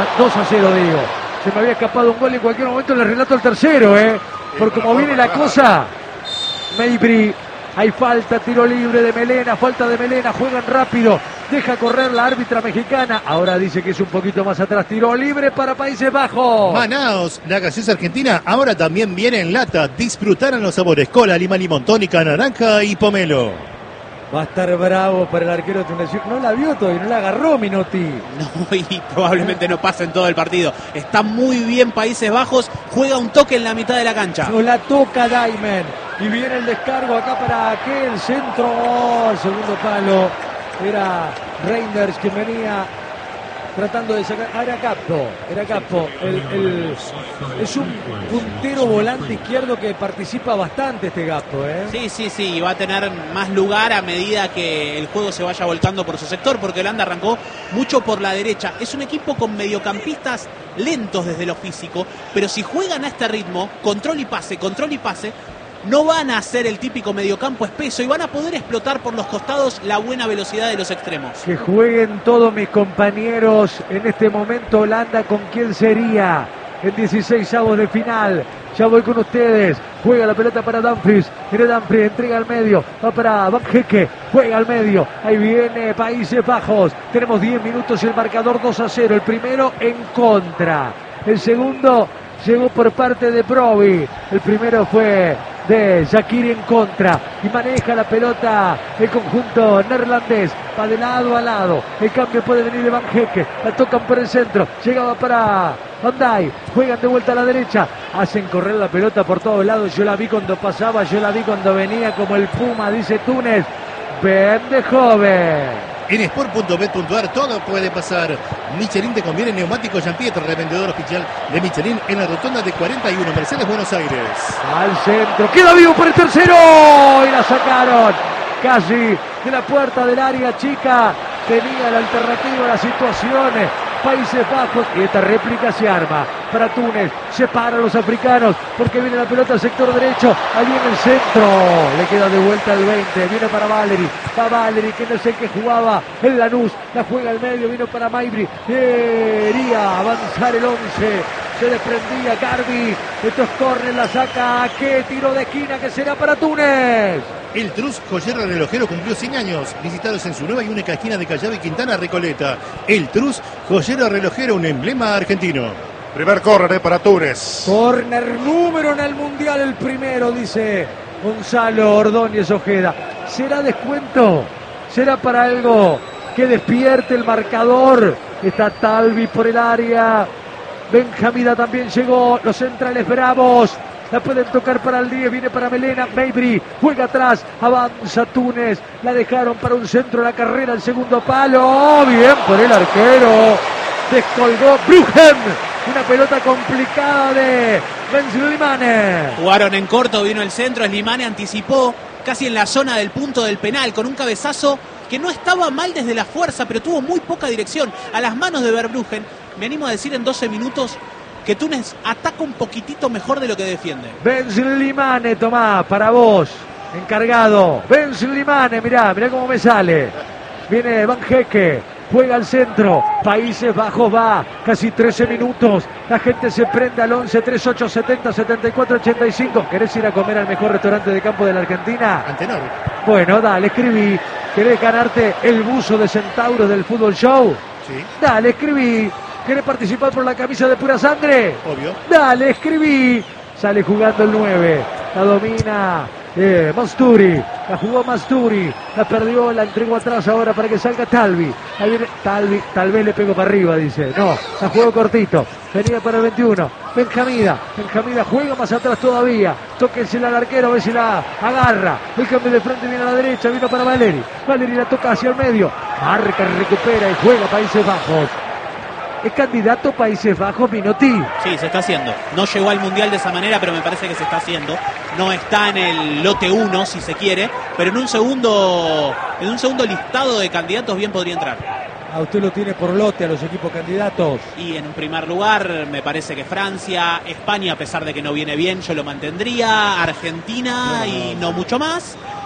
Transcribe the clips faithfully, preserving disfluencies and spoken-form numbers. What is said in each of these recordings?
dos a cero, digo. Se me había escapado un gol y en cualquier momento le relato el tercero, ¿eh? Por como viene la cosa, Mejbri, hay falta, tiro libre de Melena, falta de Melena, juegan rápido, deja correr la árbitra mexicana, ahora dice que es un poquito más atrás, tiro libre para Países Bajos. Manaos, la gaseosa argentina, ahora también viene en lata, disfrutarán los sabores, cola, lima, limón, tónica, naranja y pomelo. Va a estar bravo para el arquero tunecino. No la vio todavía, no la agarró Minotti. No, y probablemente no pase en todo el partido. Está muy bien Países Bajos, juega un toque en la mitad de la cancha. No la toca Diamond. Y viene el descargo acá para aquel centro. Oh, el segundo palo. Era Reinders quien venía tratando de sacar. Ah, era Cappo. Era Cappo. El, el, es un puntero volante izquierdo que participa bastante este Cappo, ¿eh? Sí, sí, sí. Y va a tener más lugar a medida que el juego se vaya volcando por su sector, porque Holanda arrancó mucho por la derecha. Es un equipo con mediocampistas lentos desde lo físico, pero si juegan a este ritmo, control y pase, control y pase, no van a hacer el típico mediocampo espeso y van a poder explotar por los costados la buena velocidad de los extremos. Que jueguen todos mis compañeros en este momento. Holanda, ¿con quién sería? En dieciseisavos de final. Ya voy con ustedes. Juega la pelota para Dumfries. Viene Dumfries, entrega al medio. Va para Van Hecke. Juega al medio. Ahí viene Países Bajos. Tenemos diez minutos y el marcador dos a cero. El primero en contra. El segundo llegó por parte de Brobbey. El primero fue de Shaqiri en contra. Y maneja la pelota el conjunto neerlandés. Va de lado a lado. El cambio puede venir de Van Hecke. La tocan por el centro. Llegaba para Van Dijk. Juegan de vuelta a la derecha. Hacen correr la pelota por todos lados. Yo la vi cuando pasaba. Yo la vi cuando venía como el Puma, dice Túnez. Ven de joven. En sport punto bet punto a r todo puede pasar. Michelin te conviene neumáticos Jean-Pierre, revendedor oficial de Michelin en la rotonda de cuarenta y uno, Mercedes, Buenos Aires. Al centro, queda vivo por el tercero y la sacaron casi de la puerta del área chica. Tenía la alternativa, las situaciones. Países Bajos y esta réplica se arma para Túnez, separa a los africanos porque viene la pelota al sector derecho, ahí en el centro, le queda de vuelta el veinte, viene para Valeri, va Valeri que no sé qué jugaba en Lanús, la juega al medio, vino para Mejbri, quería avanzar el once, se desprendía Garbi, estos corren, la saca, qué tiro de esquina que será para Túnez. El Trus Joyero Relojero cumplió cien años, visitados en su nueva y única esquina de Callao y Quintana, Recoleta. El Trus Joyero Relojero, un emblema argentino. Primer córner para Túnez. Córner número en el Mundial, el primero, dice Gonzalo Ordóñez Ojeda. ¿Será descuento? ¿Será para algo que despierte el marcador? Está Talvi por el área. Benjamida también llegó. Los centrales bravos. La pueden tocar para el diez, viene para Melena, Mejbri, juega atrás, avanza Túnez, la dejaron para un centro, la carrera, el segundo palo, oh, bien por el arquero, descolgó Bruggen, una pelota complicada de Slimane. Jugaron en corto, vino el centro, Slimane anticipó casi en la zona del punto del penal, con un cabezazo que no estaba mal desde la fuerza, pero tuvo muy poca dirección, a las manos de Verbruggen. Me animo a decir en doce minutos que Túnez ataca un poquitito mejor de lo que defiende. Ben Slimane, Tomás, para vos, encargado. Ben Slimane, mirá, mirá cómo me sale. Viene Van Hecke, juega al centro, Países Bajos va, casi trece minutos. La gente se prende al once, treinta y ocho, setenta, setenta y cuatro, ochenta y cinco. ¿Querés ir a comer al mejor restaurante de campo de la Argentina? Antenor. Bueno, dale, escribí. ¿Querés ganarte el buzo de Centauros del Fútbol Show? Sí. Dale, escribí. ¿Querés participar por la camisa de pura sangre? Obvio. Dale, escribí. Sale jugando el nueve. La domina eh, Masturi. La jugó Masturi. La perdió, la entregó atrás ahora para que salga Talvi. Ahí viene Talvi. Tal vez le pegó para arriba, dice. No, la jugó cortito. Venía para el veintiuno. Benjamida. Benjamida juega más atrás todavía. Tóquensela al arquero a ver si la agarra. El cambio de frente viene a la derecha. Vino para Valeri. Valeri la toca hacia el medio. Marca, recupera y juega Países Bajos. ¿Es candidato Países Bajos, Minotti? Sí, se está haciendo. No llegó al Mundial de esa manera, pero me parece que se está haciendo. No está en el lote uno, si se quiere, pero en un segundo, en un segundo listado de candidatos bien podría entrar. A usted lo tiene por lote a los equipos candidatos. Y en un primer lugar me parece que Francia, España, a pesar de que no viene bien, yo lo mantendría, Argentina y no mucho más.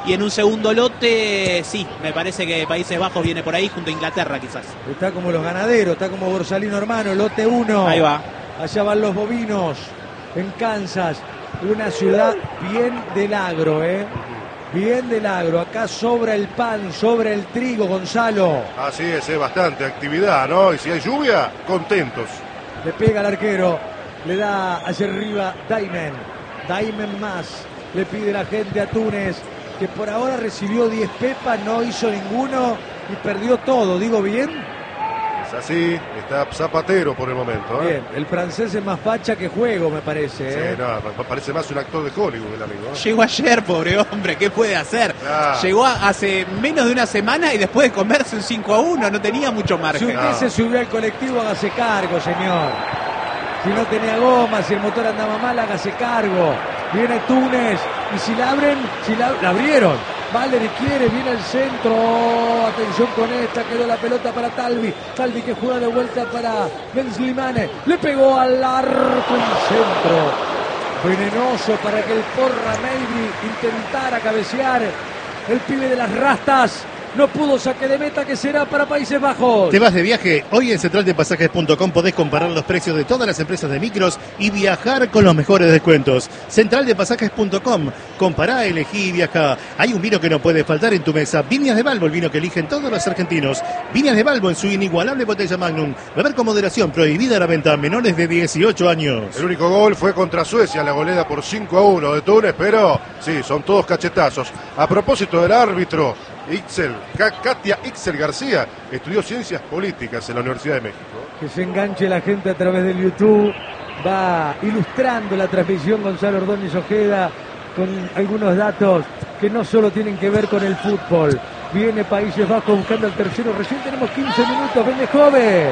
Y en un segundo lote, sí, me parece que Países Bajos viene por ahí junto a Inglaterra quizás. Está como los ganaderos, está como Borsalino hermano, lote uno. Ahí va. Allá van los bovinos en Kansas, una ciudad bien del agro, ¿eh? Bien del agro. Acá sobra el pan, sobra el trigo, Gonzalo. Así es, es bastante actividad, ¿no? Y si hay lluvia, contentos. Le pega al arquero, le da hacia arriba Daimen. Daimen más. Le pide la gente a Túnez, que por ahora recibió diez pepas, no hizo ninguno y perdió todo. ¿Digo bien? Es así, está Zapatero por el momento, ¿eh? Bien, el francés es más facha que juego, me parece. ¿eh? Sí, no, parece más un actor de Hollywood el amigo, ¿eh? Llegó ayer, pobre hombre, ¿qué puede hacer? Ah. Llegó hace menos de una semana y después de comerse un cinco a uno, no tenía mucho Si margen. usted Ah. se subió al colectivo, hágase cargo, señor. Si no tenía goma, si el motor andaba mal, hágase cargo. Viene Túnez y si la abren, si la, la abrieron. Valeri quiere, viene al centro. Atención con esta, quedó la pelota para Talvi. Talvi que juega de vuelta para Benzlimane. Le pegó al arco en centro. Venenoso para que el Porra Maybe intentara cabecear. El pibe de las rastas. No pudo, saque de meta que será para Países Bajos. ¿Te vas de viaje? Hoy en central de pasajes punto com podés comparar los precios de todas las empresas de micros y viajar con los mejores descuentos. central de pasajes punto com. Compará, elegí y viajá. Hay un vino que no puede faltar en tu mesa. Viñas de Balbo, el vino que eligen todos los argentinos. Viñas de Balbo en su inigualable botella Magnum. Beber con moderación, prohibida la venta a menores de dieciocho años. El único gol fue contra Suecia, la goleada por cinco a uno de Túnez, pero sí, son todos cachetazos. A propósito del árbitro, Ixel, Katia Ixel García estudió ciencias políticas en la Universidad de México. Que se enganche la gente a través del YouTube. Va ilustrando la transmisión Gonzalo Ordóñez Ojeda con algunos datos que no solo tienen que ver con el fútbol. Viene Países Bajos buscando el tercero. Recién tenemos quince minutos. Vende joven.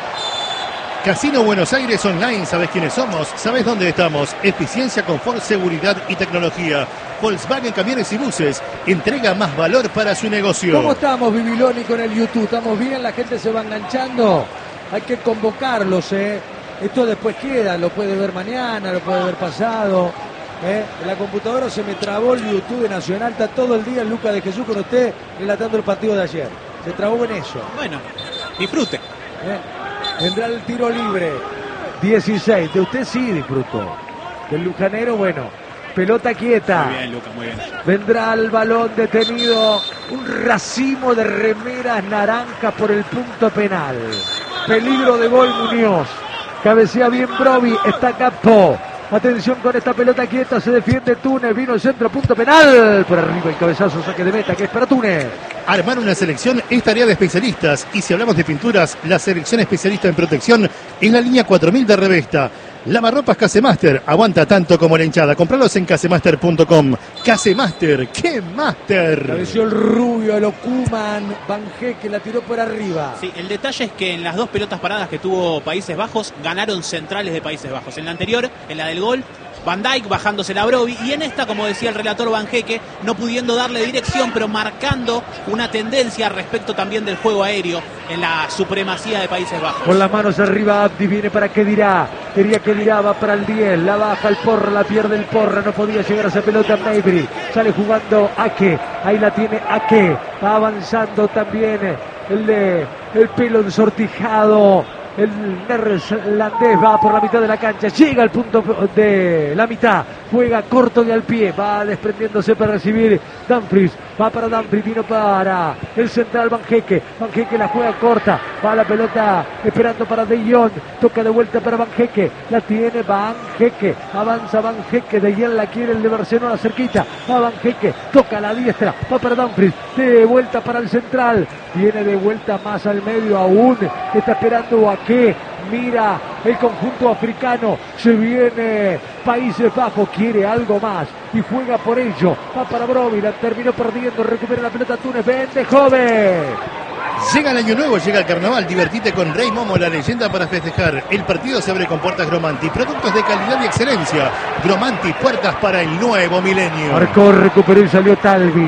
Casino Buenos Aires Online, ¿sabés quiénes somos? ¿Sabés dónde estamos? Eficiencia, confort, seguridad y tecnología. Volkswagen Camiones y Buses entrega más valor para su negocio. ¿Cómo estamos, Bibiloni, con el YouTube? ¿Estamos bien? ¿La gente se va enganchando? Hay que convocarlos, ¿eh? Esto después queda, lo puede ver mañana, lo puede ver pasado. ¿eh? En la computadora se me trabó el YouTube de Nacional, está todo el día Lucas de Jesús con usted relatando el partido de ayer. Se trabó en eso. Bueno, disfrute. ¿eh? Vendrá el tiro libre. dieciséis. De usted sí disfrutó. Del lujanero, bueno. Pelota quieta. Muy bien, Luca, muy bien. Vendrá el balón detenido. Un racimo de remeras naranjas por el punto penal. Peligro de gol Muñoz. Cabecea bien Brovi. Está Capo. Atención con esta pelota quieta. Se defiende Túnez. Vino el centro. Punto penal. Por arriba el cabezazo. Saque de meta que es para Túnez. Armar una selección es tarea de especialistas. Y si hablamos de pinturas, la selección especialista en protección es la línea cuatro mil de Revesta. Lavarropas Casemaster, aguanta tanto como la hinchada. Compralos en casemaster punto com. Casemaster, ¡qué máster! Cabeció el rubio, el Okuman. Banjé que la tiró por arriba. Sí, el detalle es que en las dos pelotas paradas que tuvo Países Bajos, ganaron centrales de Países Bajos. En la anterior, en la del gol, Van Dijk bajándose la Brovi, y en esta, como decía el relator Banjeque, no pudiendo darle dirección, pero marcando una tendencia respecto también del juego aéreo en la supremacía de Países Bajos. Con las manos arriba, Abdi viene para que dirá. Quería que dirá, va para el diez. La baja el Porra, la pierde el Porra. No podía llegar a esa pelota Maybury. Sale jugando Ake. Ahí la tiene Ake. Va avanzando también el de el pelo ensortijado. El neerlandés va por la mitad de la cancha, llega al punto de la mitad, juega corto de al pie, va desprendiéndose para recibir Dumfries, va para Dumfries, vino para el central Banjeque, Banjeque la juega corta, va la pelota esperando para De Jong, toca de vuelta para Banjeque, la tiene Banjeque, avanza Banjeque, De Jong la quiere el de Barcelona cerquita, va Banjeque, toca a la diestra, va para Dumfries, de vuelta para el central, viene de vuelta más al medio aún, está esperando a que mira el conjunto africano, se viene Países Bajos, quiere algo más y juega por ello, va para Brovi, la terminó perdiendo, recupera la pelota Túnez, vende joven. Llega el año nuevo, llega el carnaval, divertite con Rey Momo, la leyenda para festejar. El partido se abre con puertas Gromanti, productos de calidad y excelencia. Gromanti, puertas para el nuevo milenio. Marcó, recuperó y salió Talvi.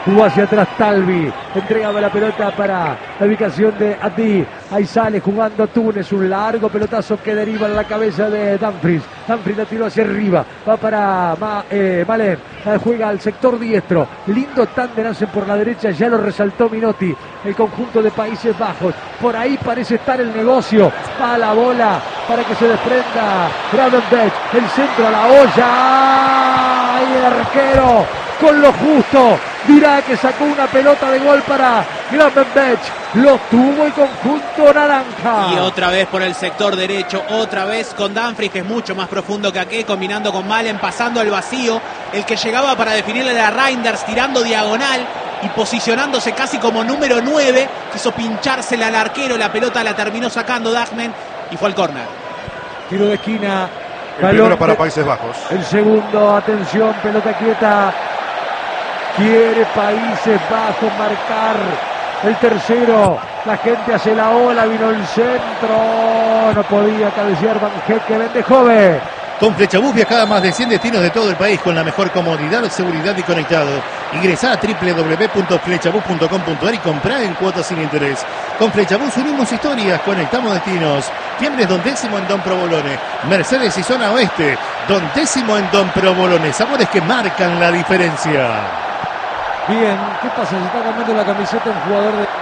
Jugó hacia atrás Talvi. Entregaba la pelota para la ubicación de Adi. Ahí sale jugando Túnez. Un largo pelotazo que deriva en la cabeza de Dumfries. Dumfries la tiró hacia arriba. Va para Ma, eh, Malen. Juega al sector diestro. Lindo tándem hacen por la derecha. Ya lo resaltó Minotti. El conjunto de Países Bajos. Por ahí parece estar el negocio. Va a la bola para que se desprenda Gravenberch. El centro a la olla. Ahí el arquero con lo justo. Dirá que sacó una pelota de gol para Gravenberch. Lo tuvo el conjunto naranja. Y otra vez por el sector derecho, otra vez con Dumfries, que es mucho más profundo que aquí, combinando con Malen, pasando al vacío. El que llegaba para definirle a Reinders, tirando diagonal y posicionándose casi como número nueve. Quiso pinchársela al arquero, la pelota la terminó sacando Dagmen y fue al córner. Tiro de esquina. El primero para Países Bajos. El segundo, atención, pelota quieta. Quiere Países Bajos marcar el tercero. La gente hace la ola, vino el centro. No podía cabecear Van Hekke, Bendejove. Con Flechabús viaja a más de cien destinos de todo el país con la mejor comodidad, seguridad y conectado. Ingresá a doble u doble u doble u punto flechabús punto com punto a r y comprá en cuotas sin interés. Con Flechabús unimos historias, conectamos destinos. Fiembres Don Décimo en Don Provolone. Mercedes y Zona Oeste. Don Décimo en Don Provolone. Sabores que marcan la diferencia. Bien, ¿qué pasa? Se está cambiando la camiseta un jugador de...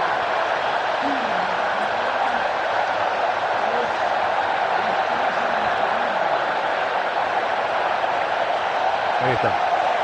Ahí está.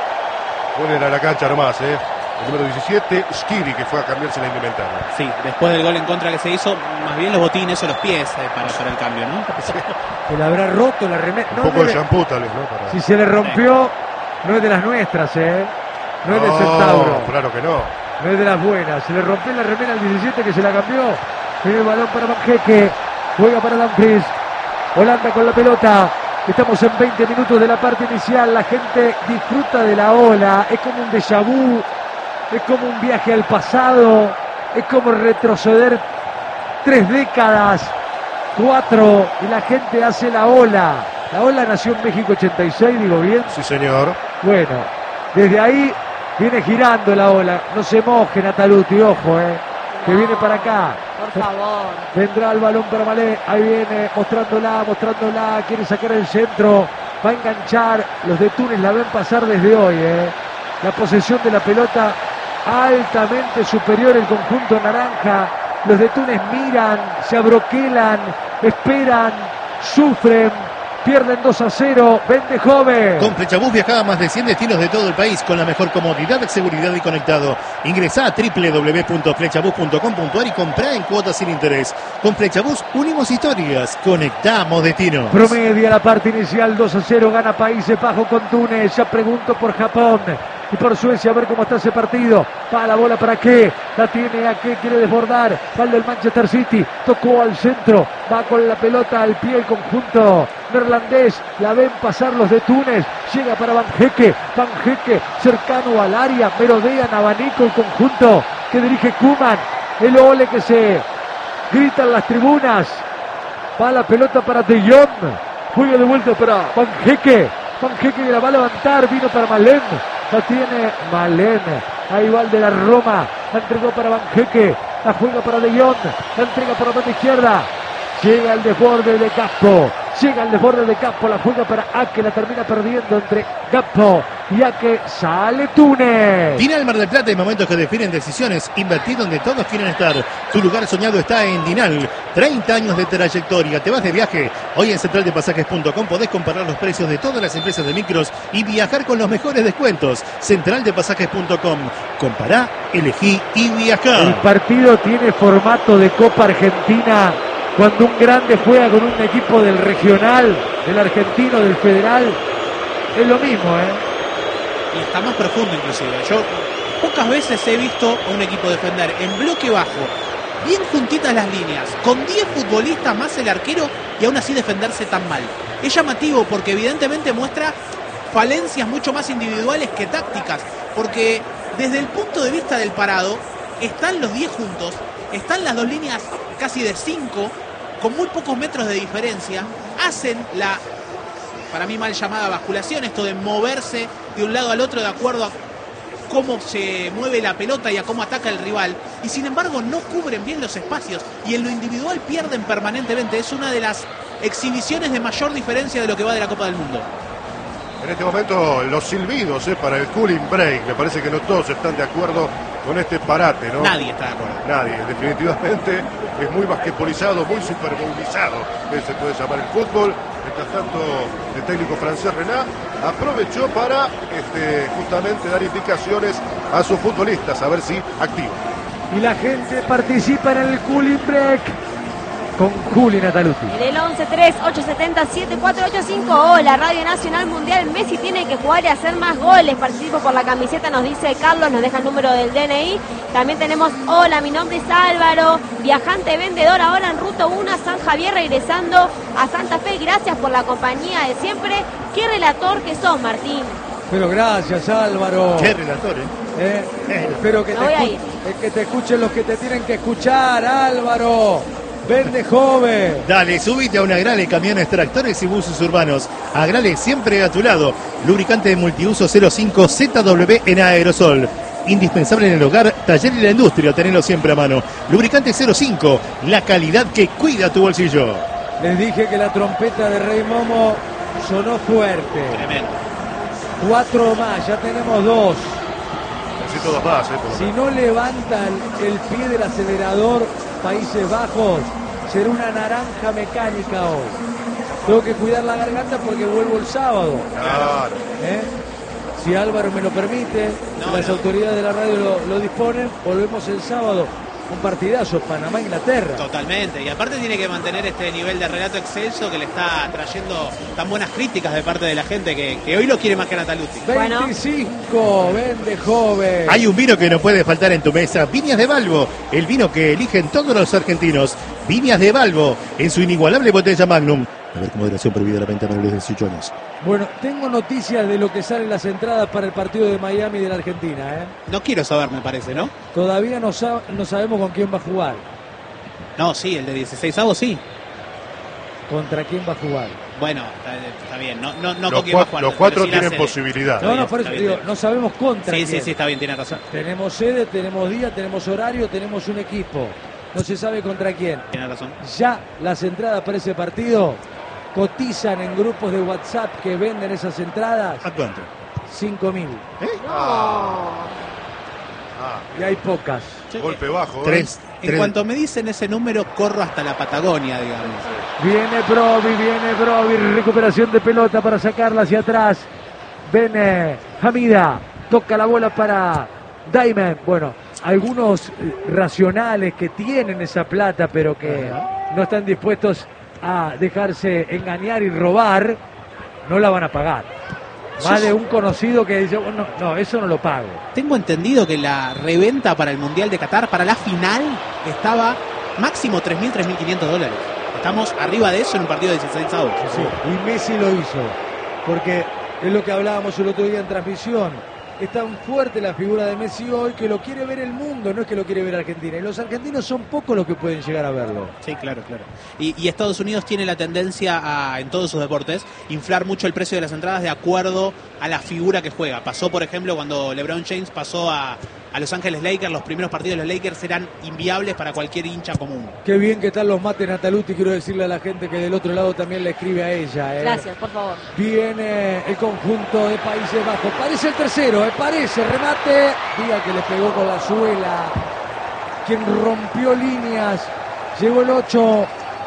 Ponen a la cancha nomás, ¿eh? El número diecisiete, Skiri, que fue a cambiarse la indumentaria. Sí, después del gol en contra que se hizo, más bien los botines o los pies eh, para hacer el cambio, ¿no? Se le habrá roto la remera. Un No, poco no de le- shampoo, tal vez, ¿no? Para... Si se le rompió, no es de las nuestras, ¿eh? No es de No, Centauro. claro que no. No es de las buenas. Se le rompió la remera al diecisiete que se la cambió. Tiene el balón para Van Hekke. Juega para Dumfries. Holanda con la pelota. Estamos en veinte minutos de la parte inicial. La gente disfruta de la ola. Es como un déjà vu. Es como un viaje al pasado. Es como retroceder tres décadas. Cuatro. Y la gente hace la ola. La ola nació en México ochenta y seis, digo bien. Sí, señor. Bueno, desde ahí viene girando la ola. No se moje Nataluti, ojo, eh. Que viene para acá. Por favor. Vendrá el balón para Malé. Ahí viene, mostrándola, mostrándola. Quiere sacar el centro. Va a enganchar. Los de Túnez la ven pasar desde hoy, eh. La posesión de la pelota altamente superior el conjunto naranja. Los de Túnez miran, se abroquelan, esperan, sufren. Pierden dos a cero. Bendejove. Con Flechabús viaja a más de cien destinos de todo el país con la mejor comodidad, seguridad y conectado. Ingresá a doble u doble u doble u punto flechabús punto com punto a r y comprá en cuotas sin interés. Con Flechabús unimos historias, conectamos destinos. Promedia la parte inicial, dos a cero, gana Países Bajos con Túnez. Ya pregunto por Japón y por Suecia, a ver cómo está ese partido. Va la bola para qué, la tiene a qué, quiere desbordar. Va el del Manchester City, tocó al centro, va con la pelota al pie el conjunto neerlandés. La ven pasar los de Túnez, llega para Van Hekke. Van Hekke cercano al área, merodean abanico el conjunto que dirige Koeman. El ole que se grita en las tribunas. Va la pelota para De Jong. Juega de vuelta para Van Hekke. Van Hekke que la va a levantar. Vino para Malen. La tiene Malen. Ahí va el de la Roma. La entregó para Van Hekke. La juega para De Jong. La entrega por la banda izquierda. Llega el desborde de Gakpo. Llega el desborde de Gakpo. La juega para Ake. La termina perdiendo entre Gakpo y Ake. Sale Túnez. Dinal Mar del Plata, hay momentos que definen decisiones. Invertí donde todos quieren estar. Tu lugar soñado está en Dinal. treinta años de trayectoria. ¿Te vas de viaje? Hoy en central de pasajes punto com podés comparar los precios de todas las empresas de micros y viajar con los mejores descuentos. central de pasajes punto com. Compará, elegí y viajá. El partido tiene formato de Copa Argentina. Cuando un grande juega con un equipo del regional, del argentino, del federal, es lo mismo, ¿eh? Y está más profundo inclusive. Yo pocas veces he visto a un equipo defender en bloque bajo, bien juntitas las líneas, con diez futbolistas más el arquero y aún así defenderse tan mal. Es llamativo porque evidentemente muestra falencias mucho más individuales que tácticas, porque desde el punto de vista del parado están los diez juntos, están las dos líneas casi de cinco, con muy pocos metros de diferencia, hacen la, para mí mal llamada basculación, esto de moverse de un lado al otro de acuerdo a cómo se mueve la pelota y a cómo ataca el rival, y sin embargo no cubren bien los espacios y en lo individual pierden permanentemente. Es una de las exhibiciones de mayor diferencia de lo que va de la Copa del Mundo. En este momento los silbidos eh, para el cooling break, me parece que no todos están de acuerdo con este parate, ¿no? Nadie está de acuerdo. Nadie, definitivamente es muy basquetbolizado, muy superbolizado, que se puede llamar el fútbol. Mientras tanto, el técnico francés Renat aprovechó para este, justamente dar indicaciones a sus futbolistas, a ver si activan. Y la gente participa en el cooling break con Juli Natalucci. En el once tres ocho siete cero siete cuatro ocho cinco. Hola, Radio Nacional Mundial. Messi tiene que jugar y hacer más goles. Participo por la camiseta, nos dice Carlos, nos deja el número del D N I. También tenemos, hola, mi nombre es Álvaro, viajante vendedor, ahora en ruta uno a San Javier, regresando a Santa Fe. Gracias por la compañía de siempre. Qué relator que sos, Martín. Pero gracias, Álvaro. Qué relator, ¿eh? Eh, eh, espero que te, escu- que te escuchen los que te tienen que escuchar, Álvaro. Vende joven. Dale, subite a un Agrale, camiones, tractores y buses urbanos. Agrale siempre a tu lado. Lubricante de multiuso cero cinco Z W en aerosol. Indispensable en el hogar, taller y la industria, tenelo siempre a mano. Lubricante cero cinco, la calidad que cuida tu bolsillo. Les dije que la trompeta de Rey Momo sonó fuerte. Tremendo. Cuatro más, ya tenemos dos. Necesito dos más, eh, por lo Si menos. no levantan el pie del acelerador Países Bajos, será una naranja mecánica hoy. Tengo que cuidar la garganta porque vuelvo el sábado. Claro. ¿Eh? Si Álvaro me lo permite, No, si las no. autoridades de la radio lo, lo disponen, volvemos el sábado. Un partidazo, Panamá-Inglaterra. Totalmente, y aparte tiene que mantener este nivel de relato excelso que le está trayendo tan buenas críticas de parte de la gente que, que hoy lo quiere más que Natalucci. Bueno. veinticinco, vende joven. Hay un vino que no puede faltar en tu mesa. Viñas de Balbo, el vino que eligen todos los argentinos. Viñas de Balbo, en su inigualable botella Magnum. A ver, con moderación, prohibida la venta menores de dieciocho años. Bueno, tengo noticias de lo que salen las entradas para el partido de Miami de la Argentina, ¿eh? No quiero saber, me parece, ¿no? Todavía no, sab- no sabemos con quién va a jugar. No, sí, el de dieciséis avos sí. ¿Contra quién va a jugar? Bueno, está, está bien, no, no, no Los, con quién va a cua- jugar, los pero cuatro sí la tienen sede. posibilidad. Está No, bien, no, por eso está bien, digo, está bien. no sabemos contra Sí, quién. sí, sí, está bien, tiene razón. Tenemos sede, tenemos día, tenemos horario, tenemos un equipo. No se sabe contra quién. Tiene razón. Ya las entradas para ese partido cotizan en grupos de WhatsApp que venden esas entradas ¿A cuánto? cinco mil. Ah, Y hay pocas. golpe bajo. eh. Tres. En tres- cuanto me dicen ese número, corro hasta la Patagonia, digamos. Viene Brovi, viene Brovi, recuperación de pelota para sacarla hacia atrás. Viene Hamida, toca la bola para Diamond. Bueno, algunos eh, racionales que tienen esa plata, pero que no están dispuestos a dejarse engañar y robar, no la van a pagar. Más de un conocido que dice, bueno, no, eso no lo pago. Tengo entendido que la reventa para el Mundial de Qatar, para la final, estaba máximo tres mil, tres mil quinientos dólares. Estamos arriba de eso en un partido de dieciséis avos. Sí, y Messi lo hizo, porque es lo que hablábamos el otro día en transmisión. Es tan fuerte la figura de Messi hoy que lo quiere ver el mundo, no es que lo quiere ver Argentina. Y los argentinos son pocos los que pueden llegar a verlo. Sí, claro, claro. Y, y Estados Unidos tiene la tendencia a, en todos sus deportes, inflar mucho el precio de las entradas de acuerdo a la figura que juega. Pasó, por ejemplo, cuando LeBron James pasó a, a Los Ángeles Lakers, los primeros partidos de los Lakers eran inviables para cualquier hincha común. Qué bien que están los mates, Natalucci. Quiero decirle a la gente que del otro lado también le escribe a ella. ¿eh? Gracias, por favor. Viene el conjunto de Países Bajos. Parece el tercero, ¿eh? Parece. Remate. Diga que le pegó con la suela. Quien rompió líneas. Llegó el ocho.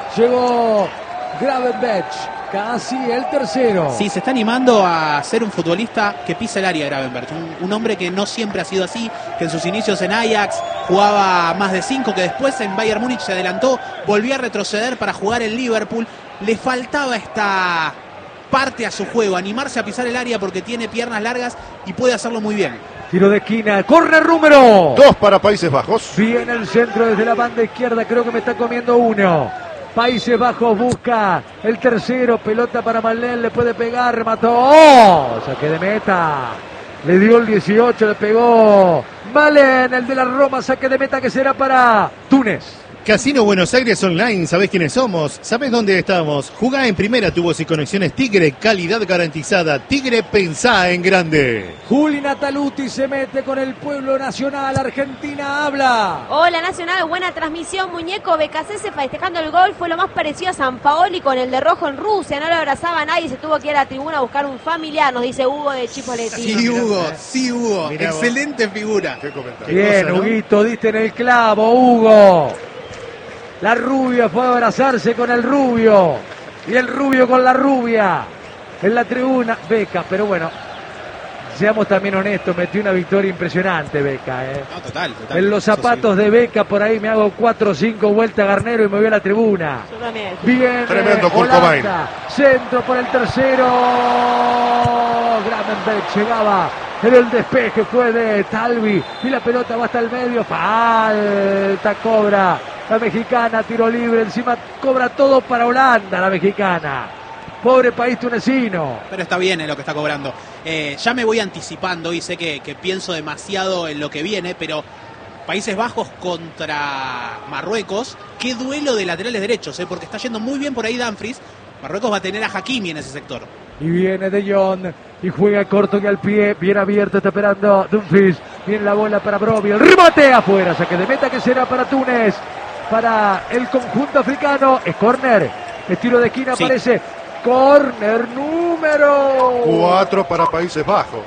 Llegó Gravenberch. Casi el tercero. Sí, se está animando a ser un futbolista que pisa el área, Gravenberch. Un, un hombre que no siempre ha sido así, que en sus inicios en Ajax jugaba más de cinco, que después en Bayern Múnich se adelantó, volvió a retroceder para jugar en Liverpool. Le faltaba esta parte a su juego, animarse a pisar el área porque tiene piernas largas y puede hacerlo muy bien. Tiro de esquina. Corre número. Dos para Países Bajos. Viene el centro desde la banda izquierda. Creo que me está comiendo uno. Países Bajos busca el tercero. Pelota para Malén. Le puede pegar. Remató. ¡Oh! Saque de meta. Le dio el dieciocho. Le pegó Malén. El de la Roma. Saque de meta que será para Túnez. Casino Buenos Aires Online, ¿sabés quiénes somos? ¿Sabés dónde estamos? Jugá en primera, tu voz y conexiones Tigre, calidad garantizada. Tigre, pensá en grande. Juli Nataluti se mete con el pueblo nacional. Argentina habla. Hola Nacional, buena transmisión, muñeco. B K C S festejando el gol fue lo más parecido a San Paoli con el de rojo en Rusia. No lo abrazaba a nadie, se tuvo que ir a la tribuna a buscar un familiar, nos dice Hugo de Chipoleti. Sí, Hugo, sí, Hugo. Mirá vos. Excelente figura. Qué comentario. Bien, cosa, ¿no? Huguito, diste en el clavo, Hugo. La rubia fue a abrazarse con el rubio. Y el rubio con la rubia. En la tribuna, Beca, pero bueno, seamos también honestos, metió una victoria impresionante, Beca. ¿eh? No, total, total. En los zapatos de Beca, por ahí me hago cuatro o cinco vueltas Garnero y me voy a la tribuna. Yo también. Bien, Tremendo eh, Kurt Holanda. Centro por el tercero. Gravenberg llegaba. En el despeje fue de Talvi. Y la pelota va hasta el medio. Falta cobra la mexicana. Tiro libre. Encima cobra todo para Holanda, la mexicana. Pobre país tunecino. Pero está bien en lo que está cobrando. Eh, ya me voy anticipando y sé que, que pienso demasiado en lo que viene, pero Países Bajos contra Marruecos, qué duelo de laterales derechos, eh, porque está yendo muy bien por ahí Dumfries. Marruecos va a tener a Hakimi en ese sector. Y viene De Jong y juega corto y al pie, bien abierto, está esperando Dumfries. Viene la bola para Brobbey, el remate afuera, saque de meta que será para Túnez, para el conjunto africano. Es córner, es tiro de esquina, Sí. aparece córner número Cuatro para Países Bajos.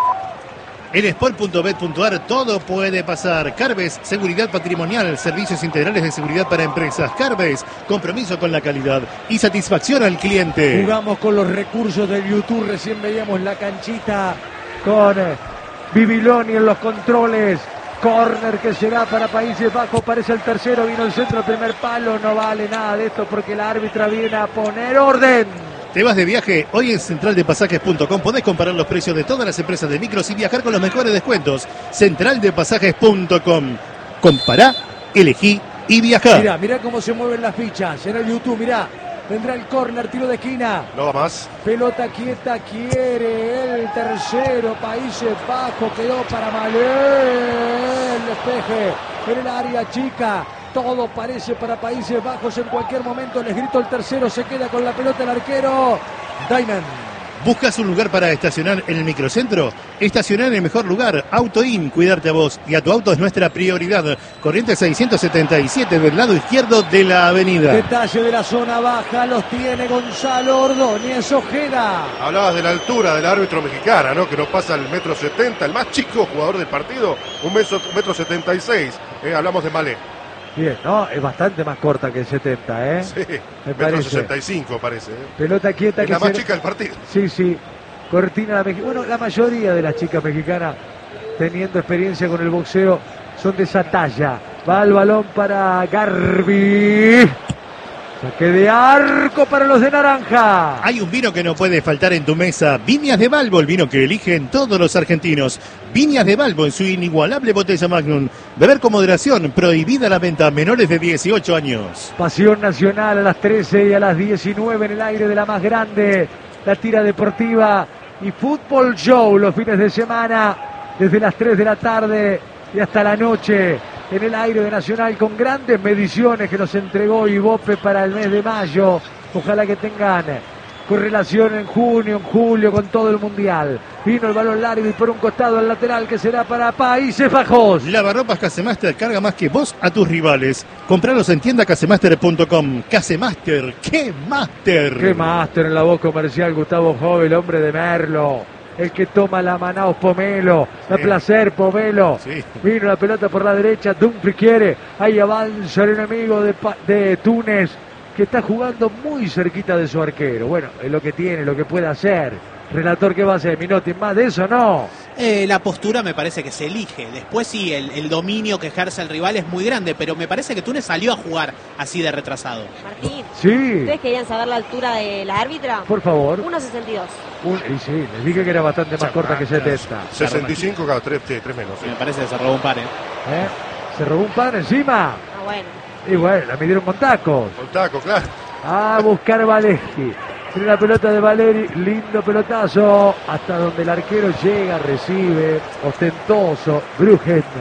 En sport punto bet punto ar todo puede pasar. Carbes, seguridad patrimonial, servicios integrales de seguridad para empresas. Carbes, compromiso con la calidad y satisfacción al cliente. Jugamos con los recursos del YouTube, recién veíamos la canchita con eh, Bibiloni en los controles. Córner que será para Países Bajos, parece el tercero, vino el centro, el primer palo, no vale nada de esto porque la árbitra viene a poner orden. ¿Te vas de viaje? Hoy en central de pasajes punto com podés comparar los precios de todas las empresas de micros y viajar con los mejores descuentos. central de pasajes punto com. Compará, elegí y viajá. Mirá, mirá cómo se mueven las fichas en el YouTube, mirá. Vendrá el córner, tiro de esquina. No va más. Pelota quieta, quiere el tercero. Países Bajos, quedó para Malé. El despeje en el área chica. Todo parece para Países Bajos. En cualquier momento les grito el tercero. Se queda con la pelota el arquero Diamond. ¿Buscas un lugar para estacionar en el microcentro? Estacionar en el mejor lugar. AutoIn, cuidarte a vos y a tu auto es nuestra prioridad. Corriente seiscientos setenta y siete del lado izquierdo de la avenida. Detalle de la zona baja. Los tiene Gonzalo Ordóñez Ojeda. Hablabas de la altura del árbitro mexicana, ¿no? Que no pasa el metro setenta, el más chico jugador del partido, un metro, un metro setenta y seis. Eh, hablamos de Malé. Bien, ¿no? Es bastante más corta que el setenta, ¿eh? Sí, Me metro parece. sesenta y cinco parece. ¿eh? Pelota quieta Es que la más se- chica del partido. Sí, sí. Cortina la mexicana. Bueno, la mayoría de las chicas mexicanas, teniendo experiencia con el boxeo, son de esa talla. Va el balón para Garbi. Saque de arco para los de naranja. Hay un vino que no puede faltar en tu mesa. Viñas de Balbo, el vino que eligen todos los argentinos. Viñas de Balbo en su inigualable botella Magnum. Beber con moderación, prohibida la venta a menores de dieciocho años. Pasión nacional a las trece y a las diecinueve en el aire de la más grande. La tira deportiva y fútbol show los fines de semana. Desde las tres de la tarde y hasta la noche. En el aire de Nacional con grandes mediciones que nos entregó Ibope para el mes de mayo. Ojalá que tengan correlación en junio, en julio con todo el mundial. Vino el balón largo y por un costado al lateral que será para Países Bajos. Lavarropas Casemaster carga más que vos a tus rivales. Compralos en tienda casemaster punto com. Casemaster, ¡qué máster! Qué máster en la voz comercial Gustavo Jove, el hombre de Merlo. El que toma la Manaus Pomelo. Da Sí. placer Pomelo. Sí. Vino la pelota por la derecha. Dumfries quiere. Ahí avanza el enemigo de, Pa- de Túnez. Que está jugando muy cerquita de su arquero. Bueno, es lo que tiene, lo que puede hacer. Relator, ¿qué va a hacer? Minotti, más de eso no. Eh, la postura me parece que se elige. Después sí, el, el dominio que ejerce el rival es muy grande, pero me parece que Túnez salió a jugar así de retrasado. Martín, Sí, ¿ustedes querían saber la altura de la árbitra? por favor. uno sesenta y dos. Un- y sí, les dije que era bastante más corta que setenta. sesenta y cinco, cada tres, menos. Me parece que se robó un par, ¿eh? ¿Eh? Se robó un par encima. Ah, bueno. Y bueno, la midieron con tacos. Con taco, claro. A buscar Valeski. Tiene la pelota de Valeri, lindo pelotazo, hasta donde el arquero llega, recibe, ostentoso, Brujen,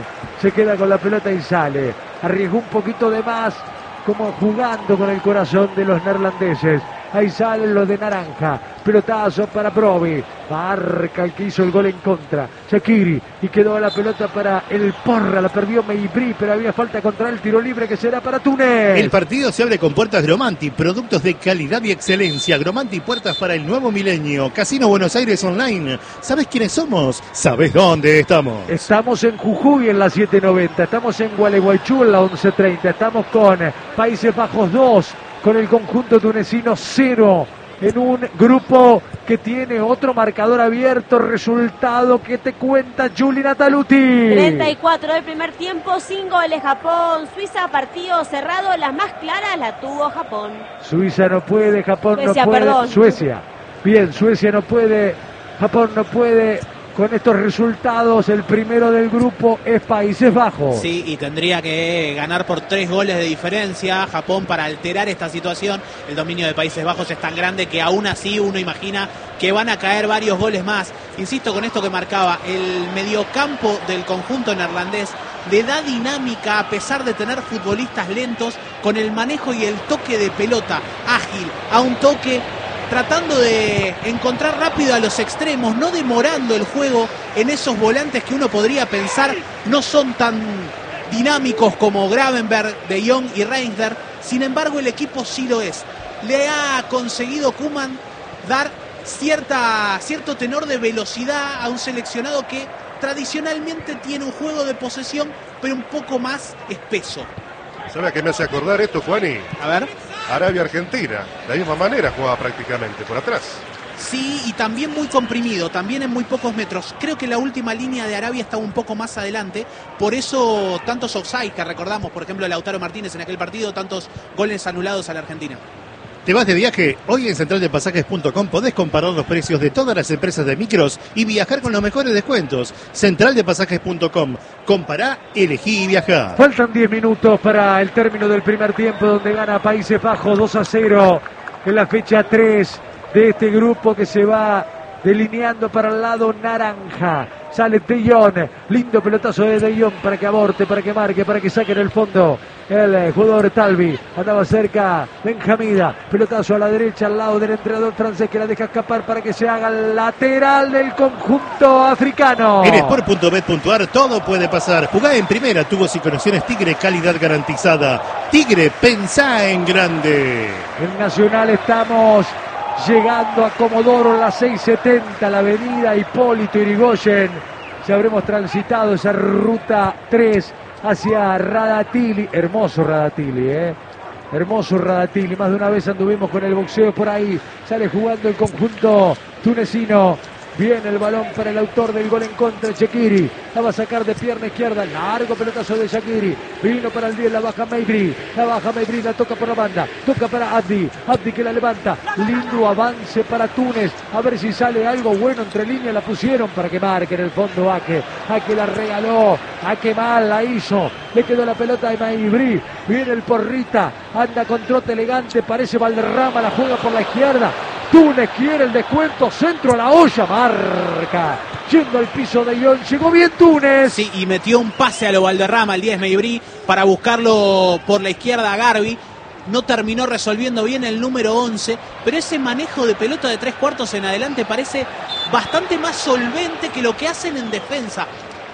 se queda con la pelota y sale. Arriesgó un poquito de más, como jugando con el corazón de los neerlandeses. Ahí salen los de naranja. Pelotazo para Brobbey. Marca el que hizo el gol en contra. Shaqiri. Y quedó la pelota para el Porra. La perdió Meibri, pero había falta contra el tiro libre que será para Túnez. El partido se abre con puertas Gromanti. Productos de calidad y excelencia. Gromanti, puertas para el nuevo milenio. Casino Buenos Aires Online. ¿Sabes quiénes somos? ¿Sabes dónde estamos? Estamos en Jujuy en la siete noventa. Estamos en Gualeguaychú en la once treinta. Estamos con Países Bajos dos. Con el conjunto tunecino cero, en un grupo que tiene otro marcador abierto, resultado que te cuenta Juli Nataluti. treinta y cuatro del primer tiempo, sin goles Japón, Suiza, partido cerrado, las más claras la tuvo Japón. Suiza no puede, Japón Suecia, no puede, perdón. Suecia, bien, Suecia no puede, Japón no puede. Con estos resultados, el primero del grupo es Países Bajos. Sí, y tendría que ganar por tres goles de diferencia Japón para alterar esta situación. El dominio de Países Bajos es tan grande que aún así uno imagina que van a caer varios goles más. Insisto con esto que marcaba, el mediocampo del conjunto neerlandés le da dinámica a pesar de tener futbolistas lentos, con el manejo y el toque de pelota ágil, a un toque tratando de encontrar rápido a los extremos, no demorando el juego en esos volantes que uno podría pensar no son tan dinámicos como Gravenberg, De Jong y Reinsberg. Sin embargo, el equipo sí lo es. Le ha conseguido Koeman dar cierta, cierto tenor de velocidad a un seleccionado que tradicionalmente tiene un juego de posesión, pero un poco más espeso. ¿Sabe a qué me hace acordar esto, Juani? A ver. Arabia-Argentina, de la misma manera jugaba prácticamente, por atrás. Sí, y también muy comprimido, también en muy pocos metros. Creo que la última línea de Arabia está un poco más adelante, por eso tantos offside que recordamos, por ejemplo, Lautaro Martínez en aquel partido, tantos goles anulados a la Argentina. ¿Te vas de viaje? Hoy en central de pasajes punto com podés comparar los precios de todas las empresas de micros y viajar con los mejores descuentos. central de pasajes punto com. Compará, elegí y viajá. Faltan diez minutos para el término del primer tiempo, donde gana Países Bajos dos a cero en la fecha tres de este grupo que se va delineando para el lado naranja. Sale De Jong, lindo pelotazo de De Jong para que aborte, para que marque, para que saque en el fondo el jugador Talvi. Andaba cerca Benjamida, pelotazo a la derecha al lado del entrenador francés que la deja escapar para que se haga el lateral del conjunto africano. En sport punto bet punto ar todo puede pasar. Jugá en primera, tubos y conexiones Tigre, calidad garantizada. Tigre, pensá en grande. En Nacional estamos llegando a Comodoro, la seis setenta, la avenida Hipólito Yrigoyen. Ya habremos transitado esa ruta tres hacia Radatili. Hermoso Radatili, eh. Hermoso Radatili. Más de una vez anduvimos con el boxeo por ahí. Sale jugando el conjunto tunecino. Viene el balón para el autor del gol en contra, Shaqiri. La va a sacar de pierna izquierda. Largo pelotazo de Shaqiri. Vino para el diez, la baja Meibri. La baja Meibri, la toca por la banda. Toca para Abdi. Abdi que la levanta. Lindo avance para Túnez. A ver si sale algo bueno entre líneas. La pusieron para que marque en el fondo Ake. Ake la regaló. Ake mal la hizo. Le quedó la pelota de Meibri. Viene el Porrita. Anda con trote elegante. Parece Valderrama. La juega por la izquierda. Túnez quiere el descuento, centro a la olla, marca, yendo al piso de Ion, llegó bien Túnez. Sí, y metió un pase a lo Valderrama, el diez Meibri, para buscarlo por la izquierda a Garbi. No terminó resolviendo bien el número once, pero ese manejo de pelota de tres cuartos en adelante parece bastante más solvente que lo que hacen en defensa.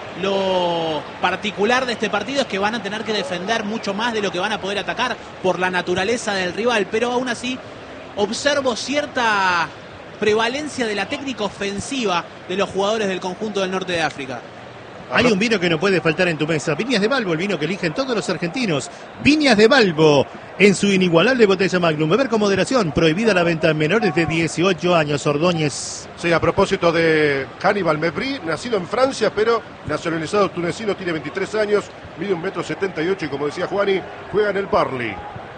Lo particular de este partido es que van a tener que defender mucho más de lo que van a poder atacar por la naturaleza del rival, pero aún así observo cierta prevalencia de la técnica ofensiva de los jugadores del conjunto del norte de África. Hay un vino que no puede faltar en tu mesa. Viñas de Balbo, el vino que eligen todos los argentinos. Viñas de Balbo, en su inigualable botella Magnum. Beber con moderación, prohibida la venta a menores de dieciocho años. Ordóñez. Sí, a propósito de Hannibal Meibri, nacido en Francia, pero nacionalizado tunecino, tiene veintitrés años, mide un metro setenta y ocho y como decía Juani, juega en el Burnley.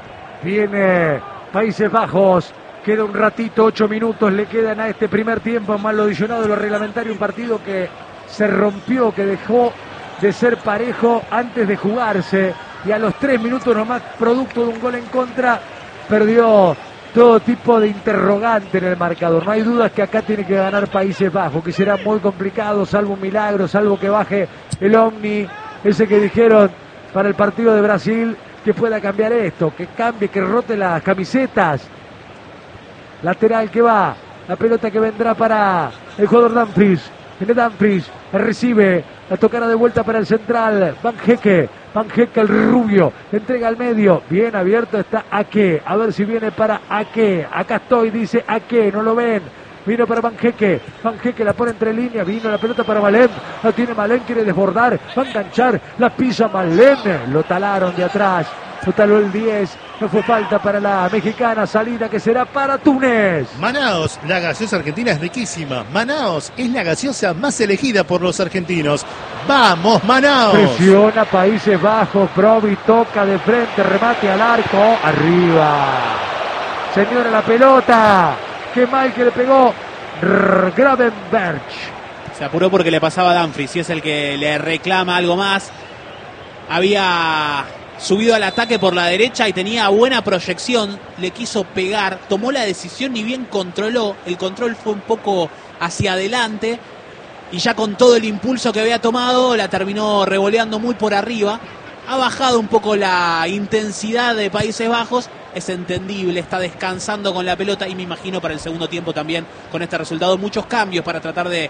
Viene Países Bajos, queda un ratito, ocho minutos le quedan a este primer tiempo, más lo adicionado de lo reglamentario, un partido que se rompió, que dejó de ser parejo antes de jugarse y a los tres minutos nomás, producto de un gol en contra, perdió todo tipo de interrogante en el marcador. No hay dudas que acá tiene que ganar Países Bajos, que será muy complicado, salvo un milagro, salvo que baje el Omni ese que dijeron para el partido de Brasil que pueda cambiar esto, que cambie, que rote las camisetas. Lateral que va, la pelota que vendrá para el jugador Dumfries. Viene Dumfries, recibe, la tocada de vuelta para el central, Van Hecke, Van Hecke el rubio, entrega al medio, bien abierto está Ake, a ver si viene para Ake, acá estoy, dice Ake, no lo ven, vino para Van Hecke, Van Hecke la pone entre líneas, vino la pelota para Malén, la tiene Malén, quiere desbordar, va a enganchar, la pisa Malén, lo talaron de atrás, lo taló el diez, no fue falta para la mexicana, salida que será para Túnez. Manaos, la gaseosa argentina es riquísima. Manaos es la gaseosa más elegida por los argentinos. ¡Vamos, Manaos! Presiona Países Bajos, Provi toca de frente, remate al arco, arriba. Señora, la pelota, qué mal que le pegó Gravenberch. Se apuró porque le pasaba a Dumfries y es el que le reclama algo más. Había subido al ataque por la derecha y tenía buena proyección, le quiso pegar, tomó la decisión y bien controló, el control fue un poco hacia adelante y ya con todo el impulso que había tomado la terminó revoleando muy por arriba. Ha bajado un poco la intensidad de Países Bajos, es entendible, está descansando con la pelota y me imagino para el segundo tiempo también con este resultado muchos cambios para tratar de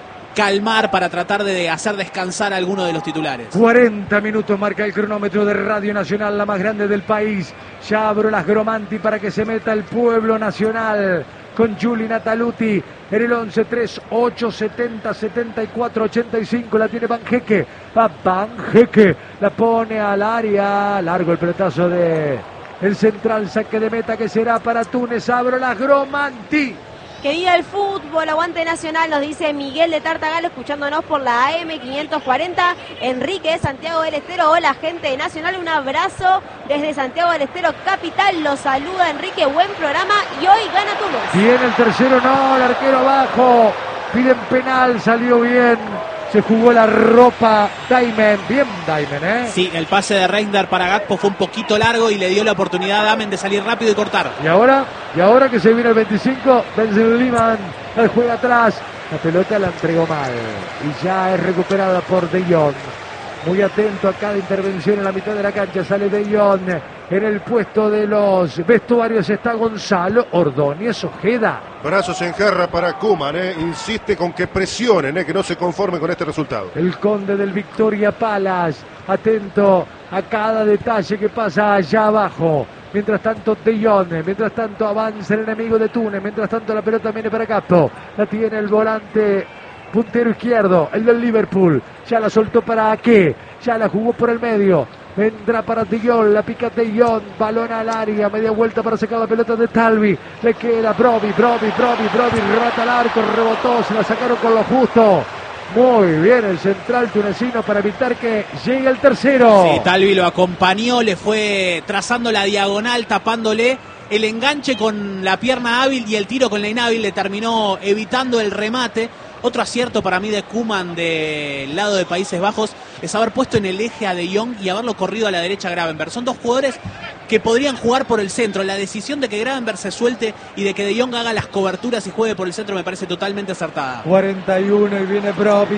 calmar, para tratar de hacer descansar a alguno de los titulares. cuarenta minutos marca el cronómetro de Radio Nacional, la más grande del país. Ya abro las Gromanti para que se meta el pueblo nacional con Juli Nataluti en el once tres ocho setenta setenta y cuatro ochenta y cinco. La tiene Van Hecke, va Van Hecke, la pone al área, largo el pelotazo de el central, saque de meta que será para Túnez. Abro las Gromanti. Que viva el fútbol, aguante Nacional, nos dice Miguel de Tartagal, escuchándonos por la A M quinientos cuarenta. Enrique de Santiago del Estero, hola gente de Nacional, un abrazo desde Santiago del Estero, capital. Los saluda Enrique, buen programa y hoy gana Túnez. Viene el tercero, no, el arquero abajo, piden penal, salió bien. Se jugó la ropa Diamond, bien Diamond, ¿eh? Sí, el pase de Reinders para Gakpo fue un poquito largo y le dio la oportunidad a Damen de salir rápido y cortar. Y ahora, y ahora que se viene el veinticinco, Benzel Liman, el juega atrás, la pelota la entregó mal y ya es recuperada por De Jong. Muy atento a cada intervención en la mitad de la cancha, sale De Jong. En el puesto de los vestuarios está Gonzalo Ordóñez Ojeda. Brazos en jarra para Koeman, eh. insiste con que presionen, eh, que no se conformen con este resultado. El conde del Victoria Palace, atento a cada detalle que pasa allá abajo. Mientras tanto De Jong, mientras tanto avanza el enemigo de Túnez, mientras tanto la pelota viene para Gakpo, la tiene el volante puntero izquierdo, el del Liverpool, ya la soltó para Ake, ya la jugó por el medio, vendrá para De Jong, la pica De Jong, balón al área, media vuelta para sacar la pelota de Talvi, le queda Broby, Broby, Broby, Broby, remata al arco, rebotó, se la sacaron con lo justo. Muy bien el central tunecino para evitar que llegue el tercero. Sí, Talvi lo acompañó, le fue trazando la diagonal, tapándole el enganche con la pierna hábil y el tiro con la inhábil, le terminó evitando el remate. Otro acierto para mí de Koeman del lado de Países Bajos es haber puesto en el eje a De Jong y haberlo corrido a la derecha a Gravenberch. Son dos jugadores que podrían jugar por el centro. La decisión de que Gravenberch se suelte y de que De Jong haga las coberturas y juegue por el centro me parece totalmente acertada. cuarenta y uno y viene Broby.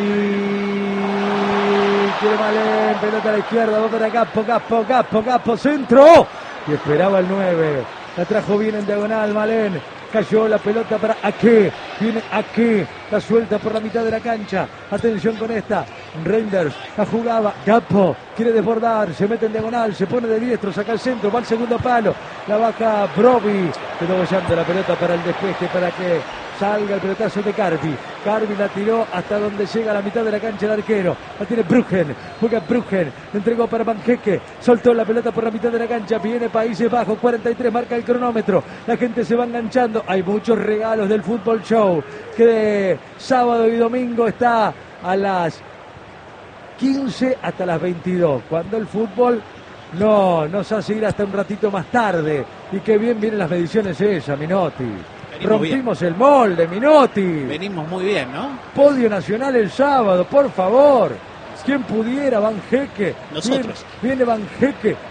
Quiere Malén, pelota a la izquierda, va para Gakpo, Gakpo, Gakpo, Gakpo, centro. Y esperaba el nueve. La trajo bien en diagonal Malén. Cayó la pelota para Ake, viene Ake, la suelta por la mitad de la cancha, atención con esta, Reinders, la jugaba, Gakpo, quiere desbordar, se mete en diagonal, se pone de diestro, saca el centro, va al segundo palo, la baja Broby, quedó bollando la pelota para el despeje, para que salga el pelotazo de Carvi, Carvi la tiró hasta donde llega a la mitad de la cancha el arquero, la tiene Bruggen, juega Bruggen, le entregó para Van Hecke, soltó la pelota por la mitad de la cancha, viene Países Bajos, cuarenta y tres, marca el cronómetro, la gente se va enganchando, hay muchos regalos del Fútbol Show, que de sábado y domingo está a las quince hasta las veintidós, cuando el fútbol no nos hace ir hasta un ratito más tarde, y qué bien vienen las mediciones esas, Minotti. Venimos Rompimos bien. El molde, Minotti. Venimos muy bien, ¿no? Podio nacional el sábado, por favor. ¿Quién pudiera? Van Hecke. Nosotros. Viene, viene Van Hecke,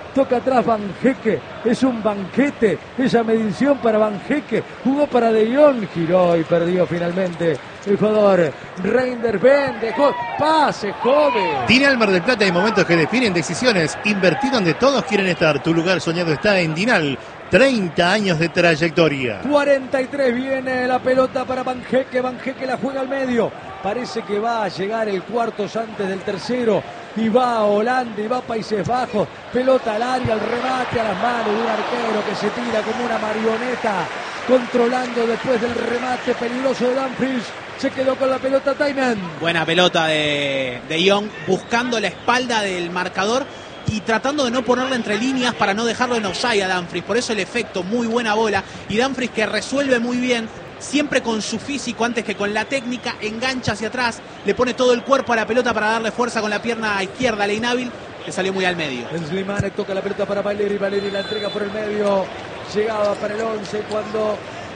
toca atrás Banjeque, es un banquete, esa medición para Banjeque, jugó para De Jong, giró y perdió finalmente el jugador Reinders Ben, dejó pase, joven. Dinal Mar del Plata, hay momentos que definen decisiones. Invertir donde todos quieren estar. Tu lugar soñado está en Dinal. treinta años de trayectoria. cuarenta y tres viene la pelota para Banjeque. Banjeque la juega al medio. Parece que va a llegar el cuartos antes del tercero. Y va a Holanda y va a Países Bajos. Pelota al área, el remate a las manos de un arquero que se tira como una marioneta. Controlando después del remate peligroso de Dumfries. Se quedó con la pelota Taimen. Buena pelota de, de Jong, buscando la espalda del marcador y tratando de no ponerla entre líneas para no dejarlo en offside a Dumfries. Por eso el efecto, muy buena bola. Y Dumfries, que resuelve muy bien, siempre con su físico antes que con la técnica, engancha hacia atrás, le pone todo el cuerpo a la pelota para darle fuerza con la pierna izquierda. Leinábil, que salió muy al medio. Slimane toca la pelota para Valeri. Valeri la entrega por el medio. Llegaba para el once cuando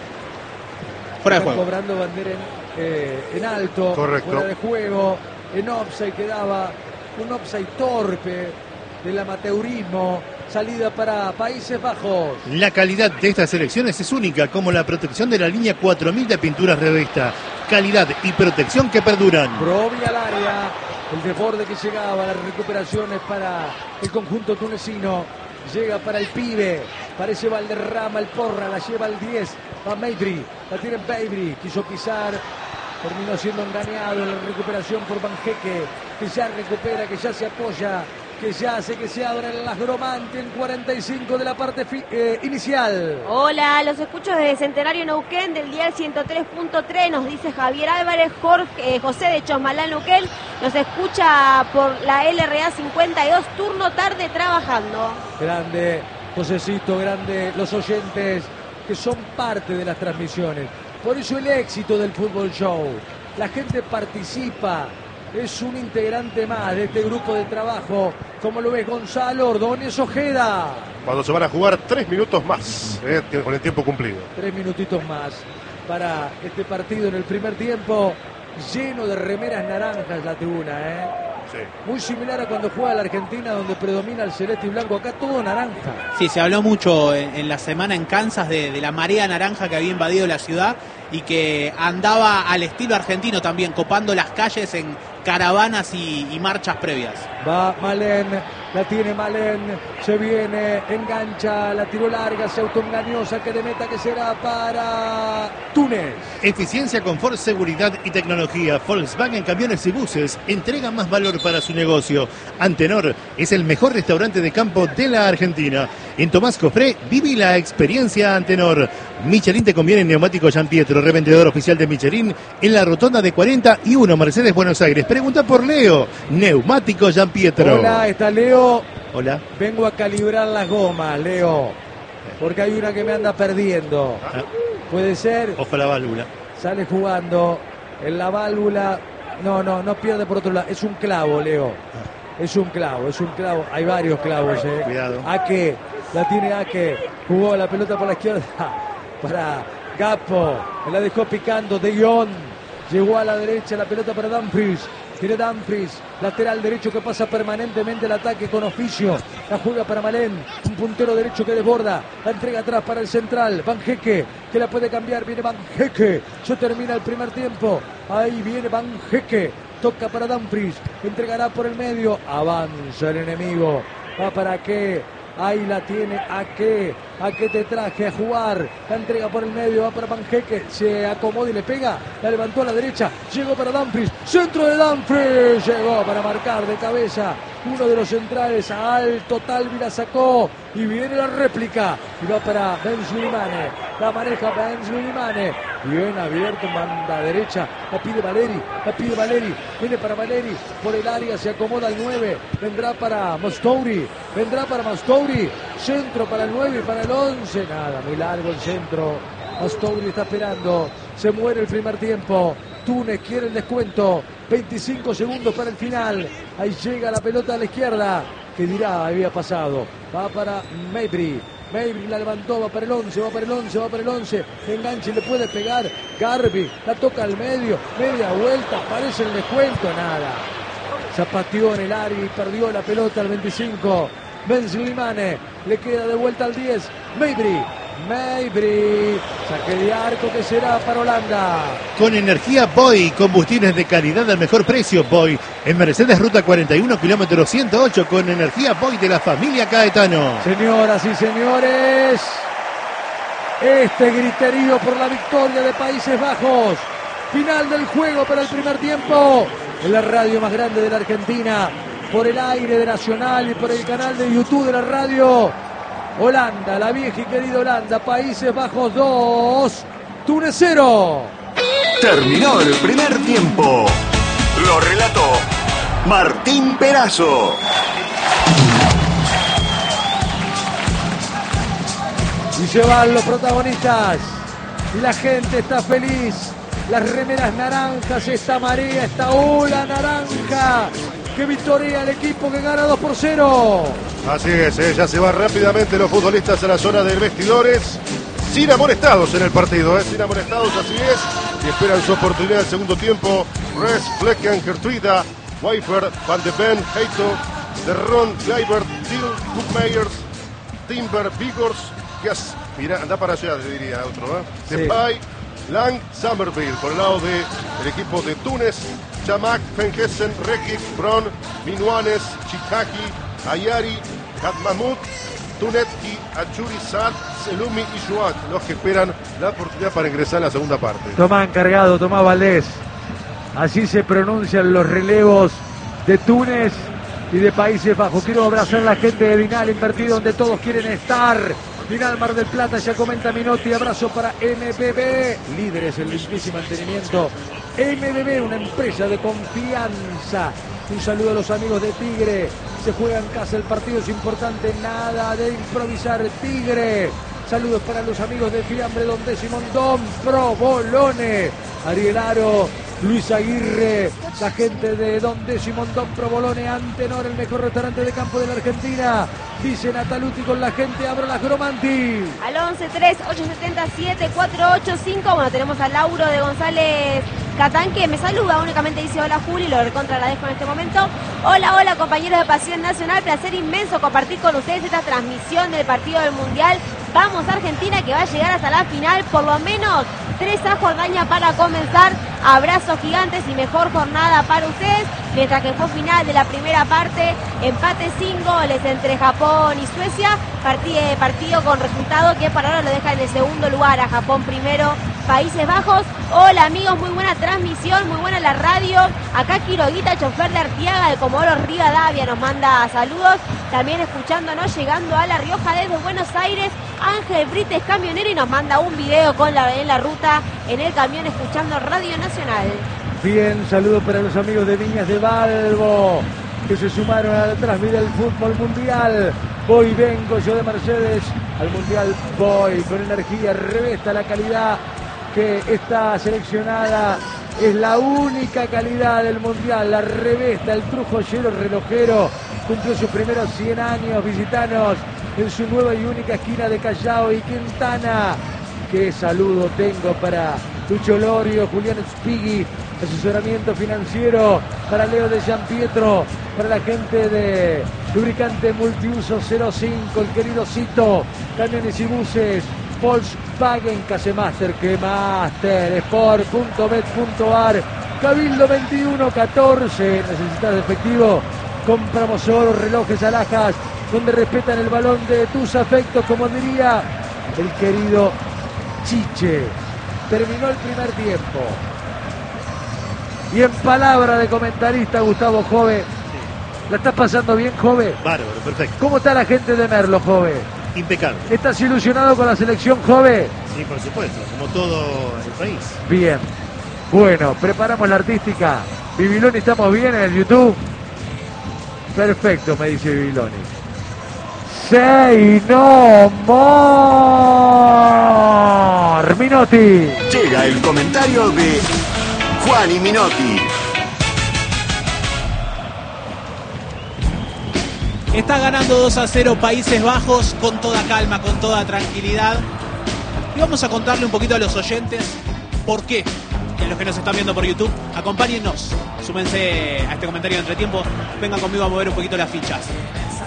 fuera de están juego. cobrando bandera en, eh, en alto. Correcto. Fuera de juego. En offside quedaba un offside torpe del amateurismo. Salida para Países Bajos. La calidad de estas elecciones es única, como la protección de la línea cuatro mil de pinturas Revesta. Calidad y protección que perduran. Provi al área. El desborde que llegaba. Las recuperaciones para el conjunto tunecino. Llega para el pibe. Parece Valderrama, el Porra. La lleva al diez. Va Maibri. La tiene Maibri. Quiso pisar. Terminó siendo engañado en la recuperación por Banjeque. Que ya recupera, que ya se apoya. Que ya hace que se abra el Lagromante en cuarenta y cinco de la parte eh, inicial. Hola, los escucho desde Centenario Neuquén del dial ciento tres punto tres, nos dice Javier Álvarez. Jorge, eh, José de Chosmalal Neuquén nos escucha por la L R A cincuenta y dos, turno tarde trabajando. Grande, Josecito, grande los oyentes que son parte de las transmisiones. Por eso el éxito del Fútbol Show. La gente participa. Es un integrante más de este grupo de trabajo. ¿Cómo lo ves, Gonzalo Ordóñez Ojeda? Cuando se van a jugar tres minutos más, eh, con el tiempo cumplido. Tres minutitos más para este partido en el primer tiempo. Lleno de remeras naranjas la tribuna, ¿eh? Sí. Muy similar a cuando juega la Argentina, donde predomina el celeste y blanco. Acá todo naranja. Sí, se habló mucho en, en la semana en Kansas de, de la marea naranja que había invadido la ciudad y que andaba al estilo argentino también, copando las calles en caravanas y, y marchas previas. Va Malen, la tiene Malen, se viene, engancha, la tiró larga, se autoengañó, saque de meta que será para Túnez. Eficiencia, confort, seguridad y tecnología. Volkswagen Camiones y Buses entrega más valor para su negocio. Antenor es el mejor restaurante de campo de la Argentina. En Tomás Cofré, viví la experiencia Antenor. Michelin te conviene en neumático Gian Pietro, revendedor oficial de Michelin en la rotonda de cuarenta y uno, Mercedes, Buenos Aires. Pregunta por Leo, neumático Gian Pietro. Hola, está Leo. Hola. Vengo a calibrar las gomas, Leo, porque hay una que me anda perdiendo. Puede ser. Ojo a la válvula. Sale jugando en la válvula. No, no, no pierde por otro lado. Es un clavo, Leo. Es un clavo, es un clavo. Hay varios clavos, eh. Cuidado. Ake, la tiene Ake. Jugó la pelota por la izquierda para Gapo. Me la dejó picando De Jong. Llegó a la derecha la pelota para Dumfries. Tiene Dumfries, lateral derecho que pasa permanentemente el ataque con oficio. La juega para Malén, un puntero derecho que desborda. La entrega atrás para el central. Banjeque, que la puede cambiar. Viene Banjeque. Se termina el primer tiempo. Ahí viene Banjeque. Toca para Dumfries. Entregará por el medio. Avanza el enemigo. Va para qué. Ahí la tiene Ake. Ake te traje a jugar. La entrega por el medio. Va para Banjeque. Se acomoda y le pega. La levantó a la derecha. Llegó para Dumfries. Centro de Dumfries. Llegó para marcar de cabeza. Uno de los centrales. Alto Talvi la sacó. Y viene la réplica. Y va para Ben Slimane. La maneja Ben Slimane. Bien abierto. Manda a derecha. La pide Valeri. La pide Valeri. Viene para Valeri. Por el área se acomoda el nueve. Vendrá para Mostouri. Vendrá para Mostouri. Centro para el nueve y para el once. Nada, muy largo el centro. Mostouri está esperando. Se muere el primer tiempo. Túnez quiere el descuento. veinticinco segundos para el final. Ahí llega la pelota a la izquierda. Que dirá, había pasado. Va para Maibri. Maibri la levantó, va para el once, va para el once, va para el once. Enganche, le puede pegar. Garbi la toca al medio. Media vuelta, aparece el descuento. Nada. Zapateó en el área y perdió la pelota al veinticinco. Ben Slimane, le queda de vuelta al diez. Mejbri. Mejbri. Saque de arco que será para Holanda. Con energía Boy, combustibles de calidad al mejor precio. Boy, en Mercedes Ruta cuarenta y uno, kilómetro ciento ocho, con energía Boy de la familia Caetano. Señoras y señores, este griterío por la victoria de Países Bajos. Final del juego para el primer tiempo. En la radio más grande de la Argentina. Por el aire de Nacional y por el canal de YouTube de la radio. Holanda, la vieja y querida Holanda. Países Bajos dos, Túnez cero. Terminó el primer tiempo. Lo relató Martín Perazo. Y se van los protagonistas. Y la gente está feliz. Las remeras naranjas, esta marea, esta ola naranja que victoria el equipo que gana dos por cero. Así es, ¿eh? Ya se van rápidamente los futbolistas a la zona de vestidores, sin amonestados en el partido, ¿eh? sin amonestados, así es, y esperan su oportunidad en el segundo tiempo. Res, Flecken, Gertruida, Weifer, Van de Ven, Heito, De Ron, Kluivert, Till, Koopmeyers, Timber, Vigors, Gas, mira, anda para allá, le diría otro, ¿eh? Sí. Depay, Lang, Summerville, por el lado del equipo de Túnez, Chamak, Fengessen, Rekic, Bron, Minuanes, Chikaki, Ayari, Katmamut, Tunetki, Achuri, Saad, Selumi y Shuat, los que esperan la oportunidad para ingresar a la segunda parte. Tomá encargado, Tomá Valdés. Así se pronuncian los relevos de Túnez y de Países Bajos. Quiero abrazar a la gente de Vinal Invertido, donde todos quieren estar. Vinal Mar del Plata, ya comenta Minotti. Abrazo para M B B, líderes en limpieza y mantenimiento. M B B, una empresa de confianza. Un saludo a los amigos de Tigre. Se juega en casa, el partido es importante. Nada de improvisar, Tigre. Saludos para los amigos de Fiambre, Don Décimo, Don Provolone. Ariel Aro, Luis Aguirre, la gente de Don Décimo, Don Provolone, Antenor, el mejor restaurante de campo de la Argentina. Dice Nataluti con la gente, abro las Gromanti. Al once tres ocho siete siete cuatro ocho cinco, bueno, tenemos a Lauro de González Catán, que me saluda, únicamente dice hola Juli, lo recontra agradezco en este momento. Hola, hola compañeros de Pasión Nacional, placer inmenso compartir con ustedes esta transmisión del partido del Mundial. Vamos Argentina, que va a llegar hasta la final, por lo menos tres a Jordania para comenzar. Abrazos gigantes y mejor jornada para ustedes. Mientras que fue final de la primera parte, empate sin goles entre Japón y Suecia. Partido, partido con resultado que para ahora lo deja en el segundo lugar a Japón primero, Países Bajos. Hola amigos, muy buena transmisión, muy buena la radio. Acá Quiroguita, chofer de Artiaga de Comodoro Rivadavia, nos manda saludos. También escuchándonos, llegando a La Rioja desde Buenos Aires, Ángel Brites, camionero, y nos manda un video con la, en la ruta, en el camión, escuchando Radio Nacional. Bien, saludos para los amigos de Viñas de Balbo, que se sumaron a la transmisión del fútbol mundial. Voy, vengo yo de Mercedes al mundial, voy con energía, revesta la calidad que está seleccionada. Es la única calidad del mundial, la revesta. El trujollero relojero cumplió sus primeros cien años. Visitanos en su nueva y única esquina de Callao y Quintana. Qué saludo tengo para Lucho Lorio, Julián Spighi, asesoramiento financiero para Leo de Gianpietro, para la gente de Lubricante Multiuso cero cinco, el querido Cito, camiones y buses, Volkswagen, Casemaster, que Master, Sport punto bet punto ar, Cabildo veintiuno catorce, necesitas efectivo, compramos oro, relojes, alhajas, donde respetan el balón de tus afectos, como diría el querido Chiche. Terminó el primer tiempo. Y en palabra de comentarista Gustavo Jove, ¿la estás pasando bien, Jove? Bárbaro, perfecto. ¿Cómo está la gente de Merlo, Jove? Impecable. ¿Estás ilusionado con la selección, Jove? Sí, por supuesto, como todo el país. Bien. Bueno, preparamos la artística. Bibiloni, ¿estamos bien en el YouTube? Perfecto, me dice Bibiloni. Say no more. Minotti. Llega el comentario de Juan y Minotti. Está ganando dos a cero Países Bajos con toda calma, con toda tranquilidad. Y vamos a contarle un poquito a los oyentes por qué. En los que nos están viendo por YouTube, acompáñennos, súmense a este comentario de entretiempo, vengan conmigo a mover un poquito las fichas.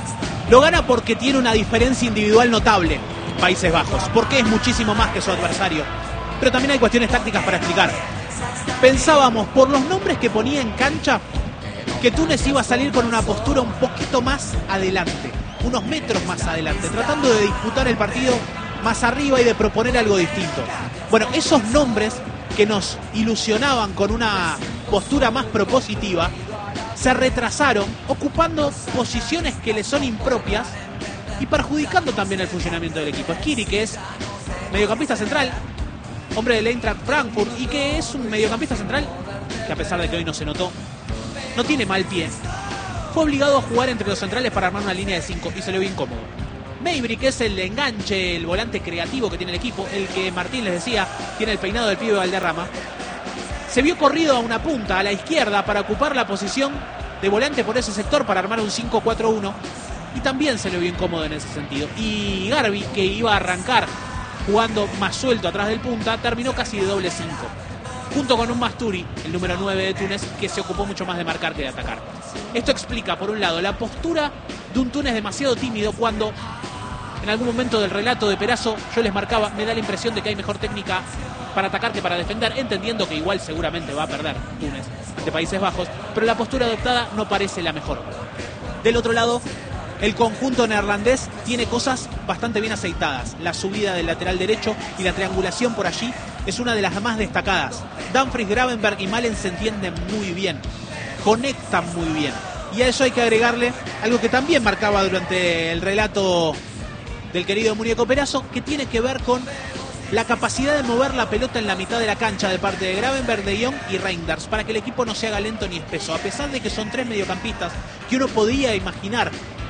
Lo gana porque tiene una diferencia individual notable, Países Bajos, porque es muchísimo más que su adversario. Pero también hay cuestiones tácticas para explicar. Pensábamos, por los nombres que ponía en cancha, que Túnez iba a salir con una postura un poquito más adelante, unos metros más adelante, tratando de disputar el partido más arriba y de proponer algo distinto. Bueno, esos nombres que nos ilusionaban con una postura más propositiva, se retrasaron, ocupando posiciones que le son impropias y perjudicando también el funcionamiento del equipo. Skhiri, que es mediocampista central, hombre del Eintracht Frankfurt, y que es un mediocampista central que, a pesar de que hoy no se notó, no tiene mal pie, fue obligado a jugar entre los centrales para armar una línea de cinco y se le vio incómodo. Mejbri, que es el enganche, el volante creativo que tiene el equipo, el que Martín les decía, tiene el peinado del pibe Valderrama, se vio corrido a una punta, a la izquierda, para ocupar la posición de volante por ese sector para armar un cinco cuatro uno, y también se le vio incómodo en ese sentido. Y Garbi, que iba a arrancar jugando más suelto atrás del punta, terminó casi de doble cinco, junto con un Masturi, el número nueve de Túnez, que se ocupó mucho más de marcar que de atacar. Esto explica, por un lado, la postura de un Túnez demasiado tímido cuando, en algún momento del relato de Perazo, yo les marcaba, me da la impresión de que hay mejor técnica para atacar que para defender, entendiendo que igual seguramente va a perder Túnez de Países Bajos, pero la postura adoptada no parece la mejor. Del otro lado, el conjunto neerlandés tiene cosas bastante bien aceitadas. La subida del lateral derecho y la triangulación por allí es una de las más destacadas. Dumfries, Gravenberch y Malen se entienden muy bien, conectan muy bien. Y a eso hay que agregarle algo que también marcaba durante el relato del querido Muñeco Perazo, que tiene que ver con la capacidad de mover la pelota en la mitad de la cancha de parte de Gravenberch, De Jong y Reinders, para que el equipo no se haga lento ni espeso. A pesar de que son tres mediocampistas que uno podía imaginar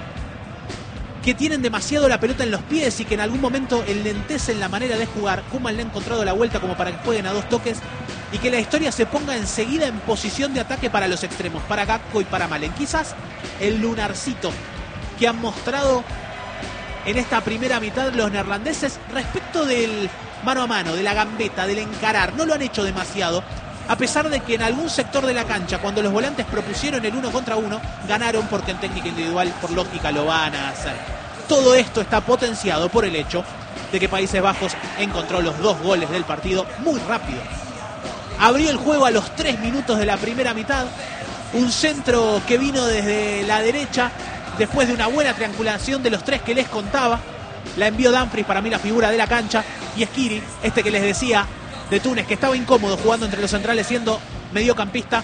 que tienen demasiado la pelota en los pies y que en algún momento enlentecen la manera de jugar, Koeman le ha encontrado la vuelta como para que jueguen a dos toques y que la historia se ponga enseguida en posición de ataque para los extremos, para Gakpo y para Malen. Quizás el lunarcito que han mostrado en esta primera mitad los neerlandeses respecto del mano a mano, de la gambeta, del encarar, no lo han hecho demasiado, a pesar de que en algún sector de la cancha, cuando los volantes propusieron el uno contra uno, ganaron porque en técnica individual, por lógica, lo van a hacer. Todo esto está potenciado por el hecho de que Países Bajos encontró los dos goles del partido muy rápido. Abrió el juego a los tres minutos de la primera mitad, un centro que vino desde la derecha, después de una buena triangulación de los tres que les contaba, la envió Dumfries, para mí la figura de la cancha, y Skhiri, este que les decía, de Túnez, que estaba incómodo jugando entre los centrales siendo mediocampista,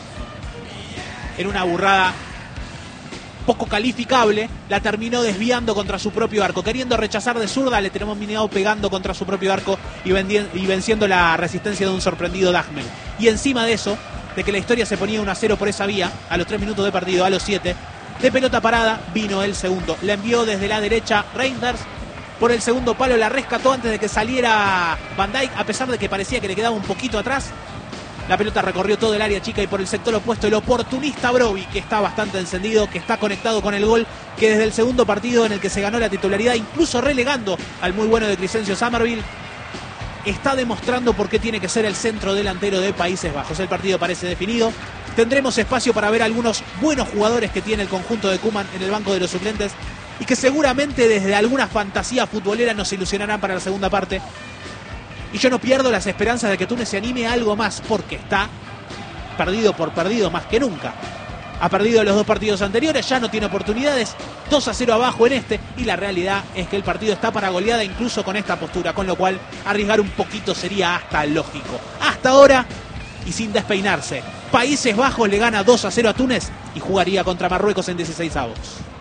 en una burrada poco calificable, la terminó desviando contra su propio arco, queriendo rechazar de zurda, le tenemos minado pegando contra su propio arco y, y venciendo la resistencia de un sorprendido Dagmel. Y encima de eso, de que la historia se ponía uno a cero por esa vía, a los tres minutos de partido, a los siete, de pelota parada, vino el segundo. La envió desde la derecha Reinders, por el segundo palo la rescató antes de que saliera Van Dijk, a pesar de que parecía que le quedaba un poquito atrás. La pelota recorrió todo el área chica y por el sector opuesto el oportunista Brobbey, que está bastante encendido, que está conectado con el gol, que desde el segundo partido en el que se ganó la titularidad, incluso relegando al muy bueno de Crescencio Summerville, está demostrando por qué tiene que ser el centro delantero de Países Bajos. El partido parece definido. Tendremos espacio para ver algunos buenos jugadores que tiene el conjunto de Koeman en el banco de los suplentes y que seguramente desde alguna fantasía futbolera nos ilusionarán para la segunda parte. Y yo no pierdo las esperanzas de que Túnez se anime a algo más, porque está perdido por perdido más que nunca. Ha perdido los dos partidos anteriores, ya no tiene oportunidades, dos a cero abajo en este, y la realidad es que el partido está para goleada incluso con esta postura, con lo cual arriesgar un poquito sería hasta lógico. Hasta ahora, y sin despeinarse, Países Bajos le gana dos a cero a Túnez y jugaría contra Marruecos en dieciseisavos.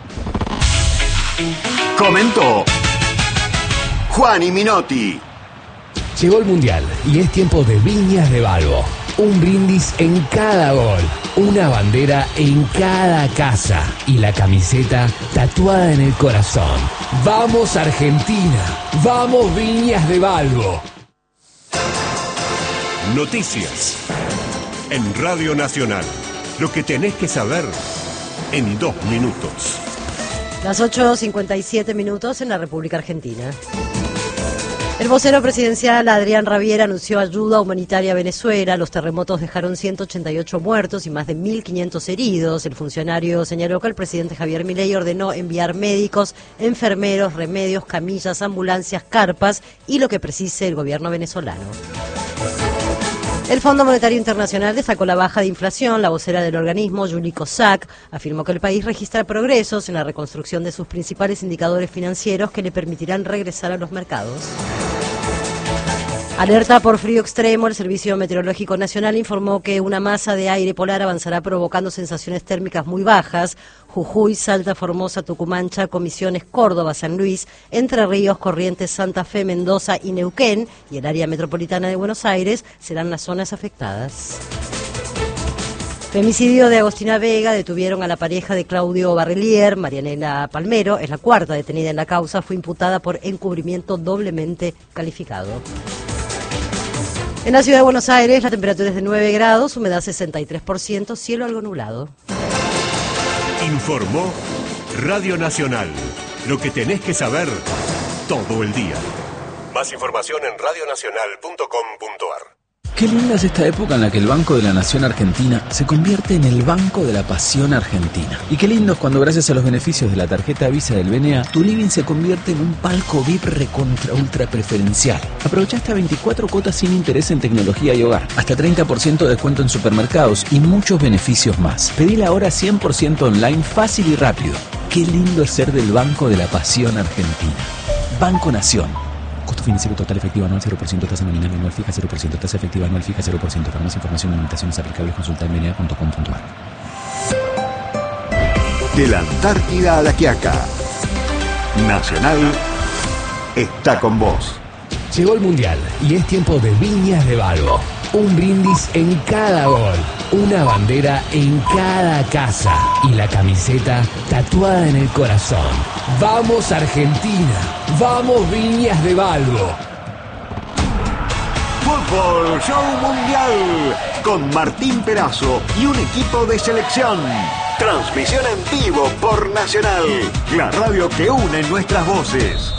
Comentó Juan y Minotti. Llegó el Mundial y es tiempo de Viñas de Balbo. Un brindis en cada gol, una bandera en cada casa y la camiseta tatuada en el corazón. ¡Vamos Argentina! ¡Vamos Viñas de Balbo! Noticias en Radio Nacional. Lo que tenés que saber en dos minutos. Las ocho cincuenta y siete minutos en la República Argentina. El vocero presidencial Adrián Rabier anunció ayuda humanitaria a Venezuela. Los terremotos dejaron ciento ochenta y ocho muertos y más de mil quinientos heridos. El funcionario señaló que el presidente Javier Milei ordenó enviar médicos, enfermeros, remedios, camillas, ambulancias, carpas y lo que precise el gobierno venezolano. El Fondo Monetario Internacional destacó la baja de inflación. La vocera del organismo, Julie Kozak, afirmó que el país registra progresos en la reconstrucción de sus principales indicadores financieros que le permitirán regresar a los mercados. Alerta por frío extremo. El Servicio Meteorológico Nacional informó que una masa de aire polar avanzará provocando sensaciones térmicas muy bajas. Jujuy, Salta, Formosa, Tucumán, Chaco, Misiones, Córdoba, San Luis, Entre Ríos, Corrientes, Santa Fe, Mendoza y Neuquén y el área metropolitana de Buenos Aires serán las zonas afectadas. Femicidio de Agostina Vega. Detuvieron a la pareja de Claudio Barrelier. Marianela Palmero es la cuarta detenida en la causa. Fue imputada por encubrimiento doblemente calificado. En la ciudad de Buenos Aires la temperatura es de nueve grados, humedad sesenta y tres por ciento, cielo algo nublado. Informó Radio Nacional. Lo que tenés que saber todo el día. Más información en radio nacional punto com punto ar. Qué linda es esta época en la que el Banco de la Nación Argentina se convierte en el Banco de la Pasión Argentina. Y qué lindo es cuando gracias a los beneficios de la tarjeta Visa del B N A, tu living se convierte en un palco V I P recontra ultra preferencial. Aprovecha hasta veinticuatro cuotas sin interés en tecnología y hogar, hasta treinta por ciento de descuento en supermercados y muchos beneficios más. Pedila ahora cien por ciento online, fácil y rápido. Qué lindo es ser del Banco de la Pasión Argentina. Banco Nación. Costo financiero total efectivo anual cero por ciento, tasa nominal anual fija cero por ciento, tasa efectiva anual fija cero por ciento. Para más información y limitaciones aplicables consulta en b n a punto com punto ar. De la Antártida a la Quiaca, Nacional está con vos. Llegó el Mundial y es tiempo de Viñas de Balbo. Un brindis en cada gol, una bandera en cada casa y la camiseta tatuada en el corazón. ¡Vamos Argentina! ¡Vamos Viñas de Balbo! Fútbol Show Mundial con Martín Perazo y un equipo de selección. Transmisión en vivo por Nacional, la radio que une nuestras voces.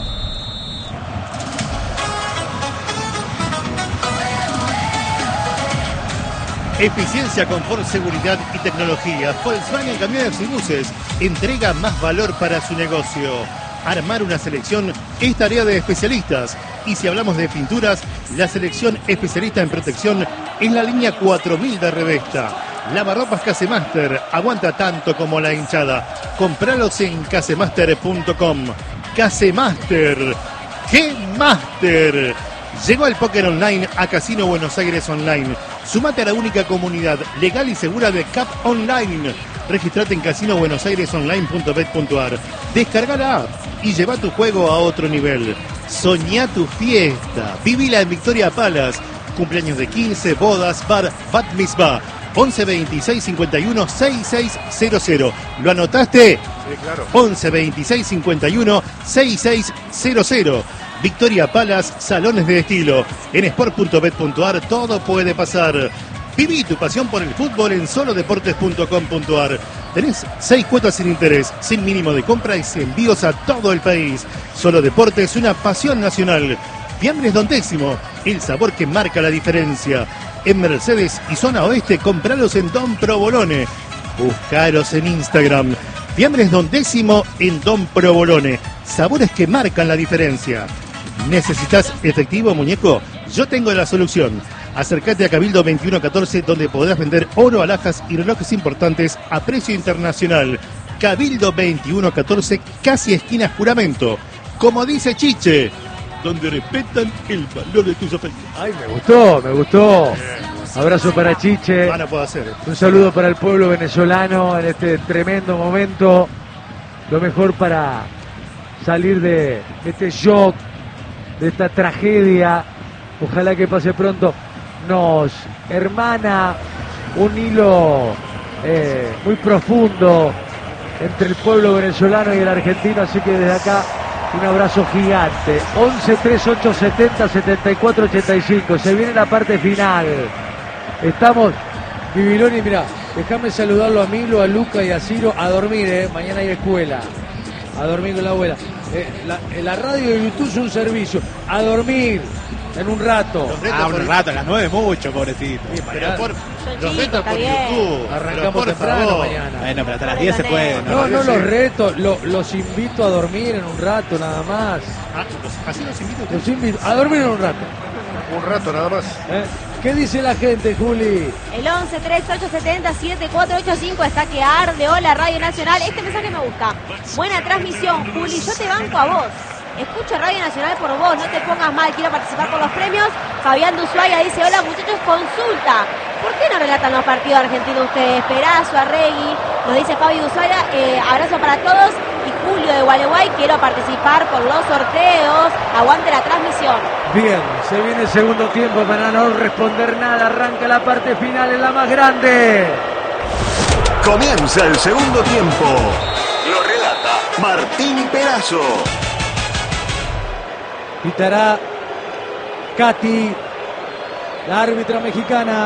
Eficiencia, confort, seguridad y tecnología. Volkswagen Camiones y Buses entrega más valor para su negocio. Armar una selección es tarea de especialistas. Y si hablamos de pinturas, la selección especialista en protección es la línea cuatro mil de Revesta. Lavarropas Casemaster, aguanta tanto como la hinchada. Compralos en casemaster punto com. Casemaster, ¡qué máster! Llegó el póker online a Casino Buenos Aires Online. Sumate a la única comunidad legal y segura de C A P Online. Registrate en casino buenos aires online punto bet punto ar. Descarga la app y lleva tu juego a otro nivel. Soñá tu fiesta. Vivila en Victoria Palace. Cumpleaños de quince, bodas, bar, bat mitzvah. once veintiséis cincuenta y uno sesenta y seis cero cero. ¿Lo anotaste? Sí, claro. once veintiséis cincuenta y uno sesenta y seis cero cero. Victoria Palace, salones de estilo. En sport punto bet punto ar todo puede pasar. Viví tu pasión por el fútbol en solo deportes punto com punto ar. Tenés seis cuotas sin interés, sin mínimo de compra y sin envíos a todo el país. Solo Deportes, una pasión nacional. Fiambres Don Décimo, el sabor que marca la diferencia. En Mercedes y zona oeste, compralos en Don Provolone. Buscaros en Instagram. Fiambres Don Décimo en Don Provolone. Sabores que marcan la diferencia. ¿Necesitas efectivo, muñeco? Yo tengo la solución. Acércate a Cabildo veintiuno catorce, donde podrás vender oro, alhajas y relojes importantes a precio internacional. Cabildo veintiuno catorce, casi esquina Juramento. Como dice Chiche, donde respetan el valor de tus afectos. Ay, me gustó, me gustó. Abrazo para Chiche. Ah, no puedo hacer. Un saludo para el pueblo venezolano en este tremendo momento. Lo mejor para salir de este shock, de esta tragedia. Ojalá que pase pronto. Nos hermana un hilo eh, muy profundo entre el pueblo venezolano y el argentino, así que desde acá un abrazo gigante. once treinta y ocho setenta setenta y cuatro ochenta y cinco, se viene la parte final. Estamos, Viviloni, mira, déjame saludarlo a Milo, a Luca y a Ciro, a dormir, eh, mañana hay escuela, a dormir con la abuela. eh, la, la radio de YouTube es un servicio. A dormir en un rato. Ah, un rato, a las nueve mucho, pobrecito. Sí, Pero por, Son los chicos, retos está por bien. YouTube. pero Arrancamos por temprano favor. mañana. Bueno, pero hasta las diez se puede. No, no sí. los reto, lo- los invito a dormir en un rato nada más. Ah, los- así los invito. Los invito a dormir en un rato. Un rato nada más. ¿eh? ¿Qué dice la gente, Juli? El once treinta y ocho setenta siete cuatro ocho cinco está que arde. Hola, Radio Nacional. Este mensaje me gusta. Buena transmisión, Juli. Yo te banco a vos. Escucho Radio Nacional por vos. No te pongas mal. Quiero participar por los premios. Fabián de Ushuaia dice: hola, muchachos, consulta. ¿Por qué no relatan los partidos argentinos ustedes? Perazo, Arregui. Nos dice Fabi de Ushuaia. Eh, abrazo para todos. Y Julio de Gualeguay. Quiero participar por los sorteos. Aguante la transmisión. Bien, se viene el segundo tiempo para no responder nada. Arranca la parte final en la más grande. Comienza el segundo tiempo. Lo relata Martín Perazo. Pitará Katy, la árbitra mexicana.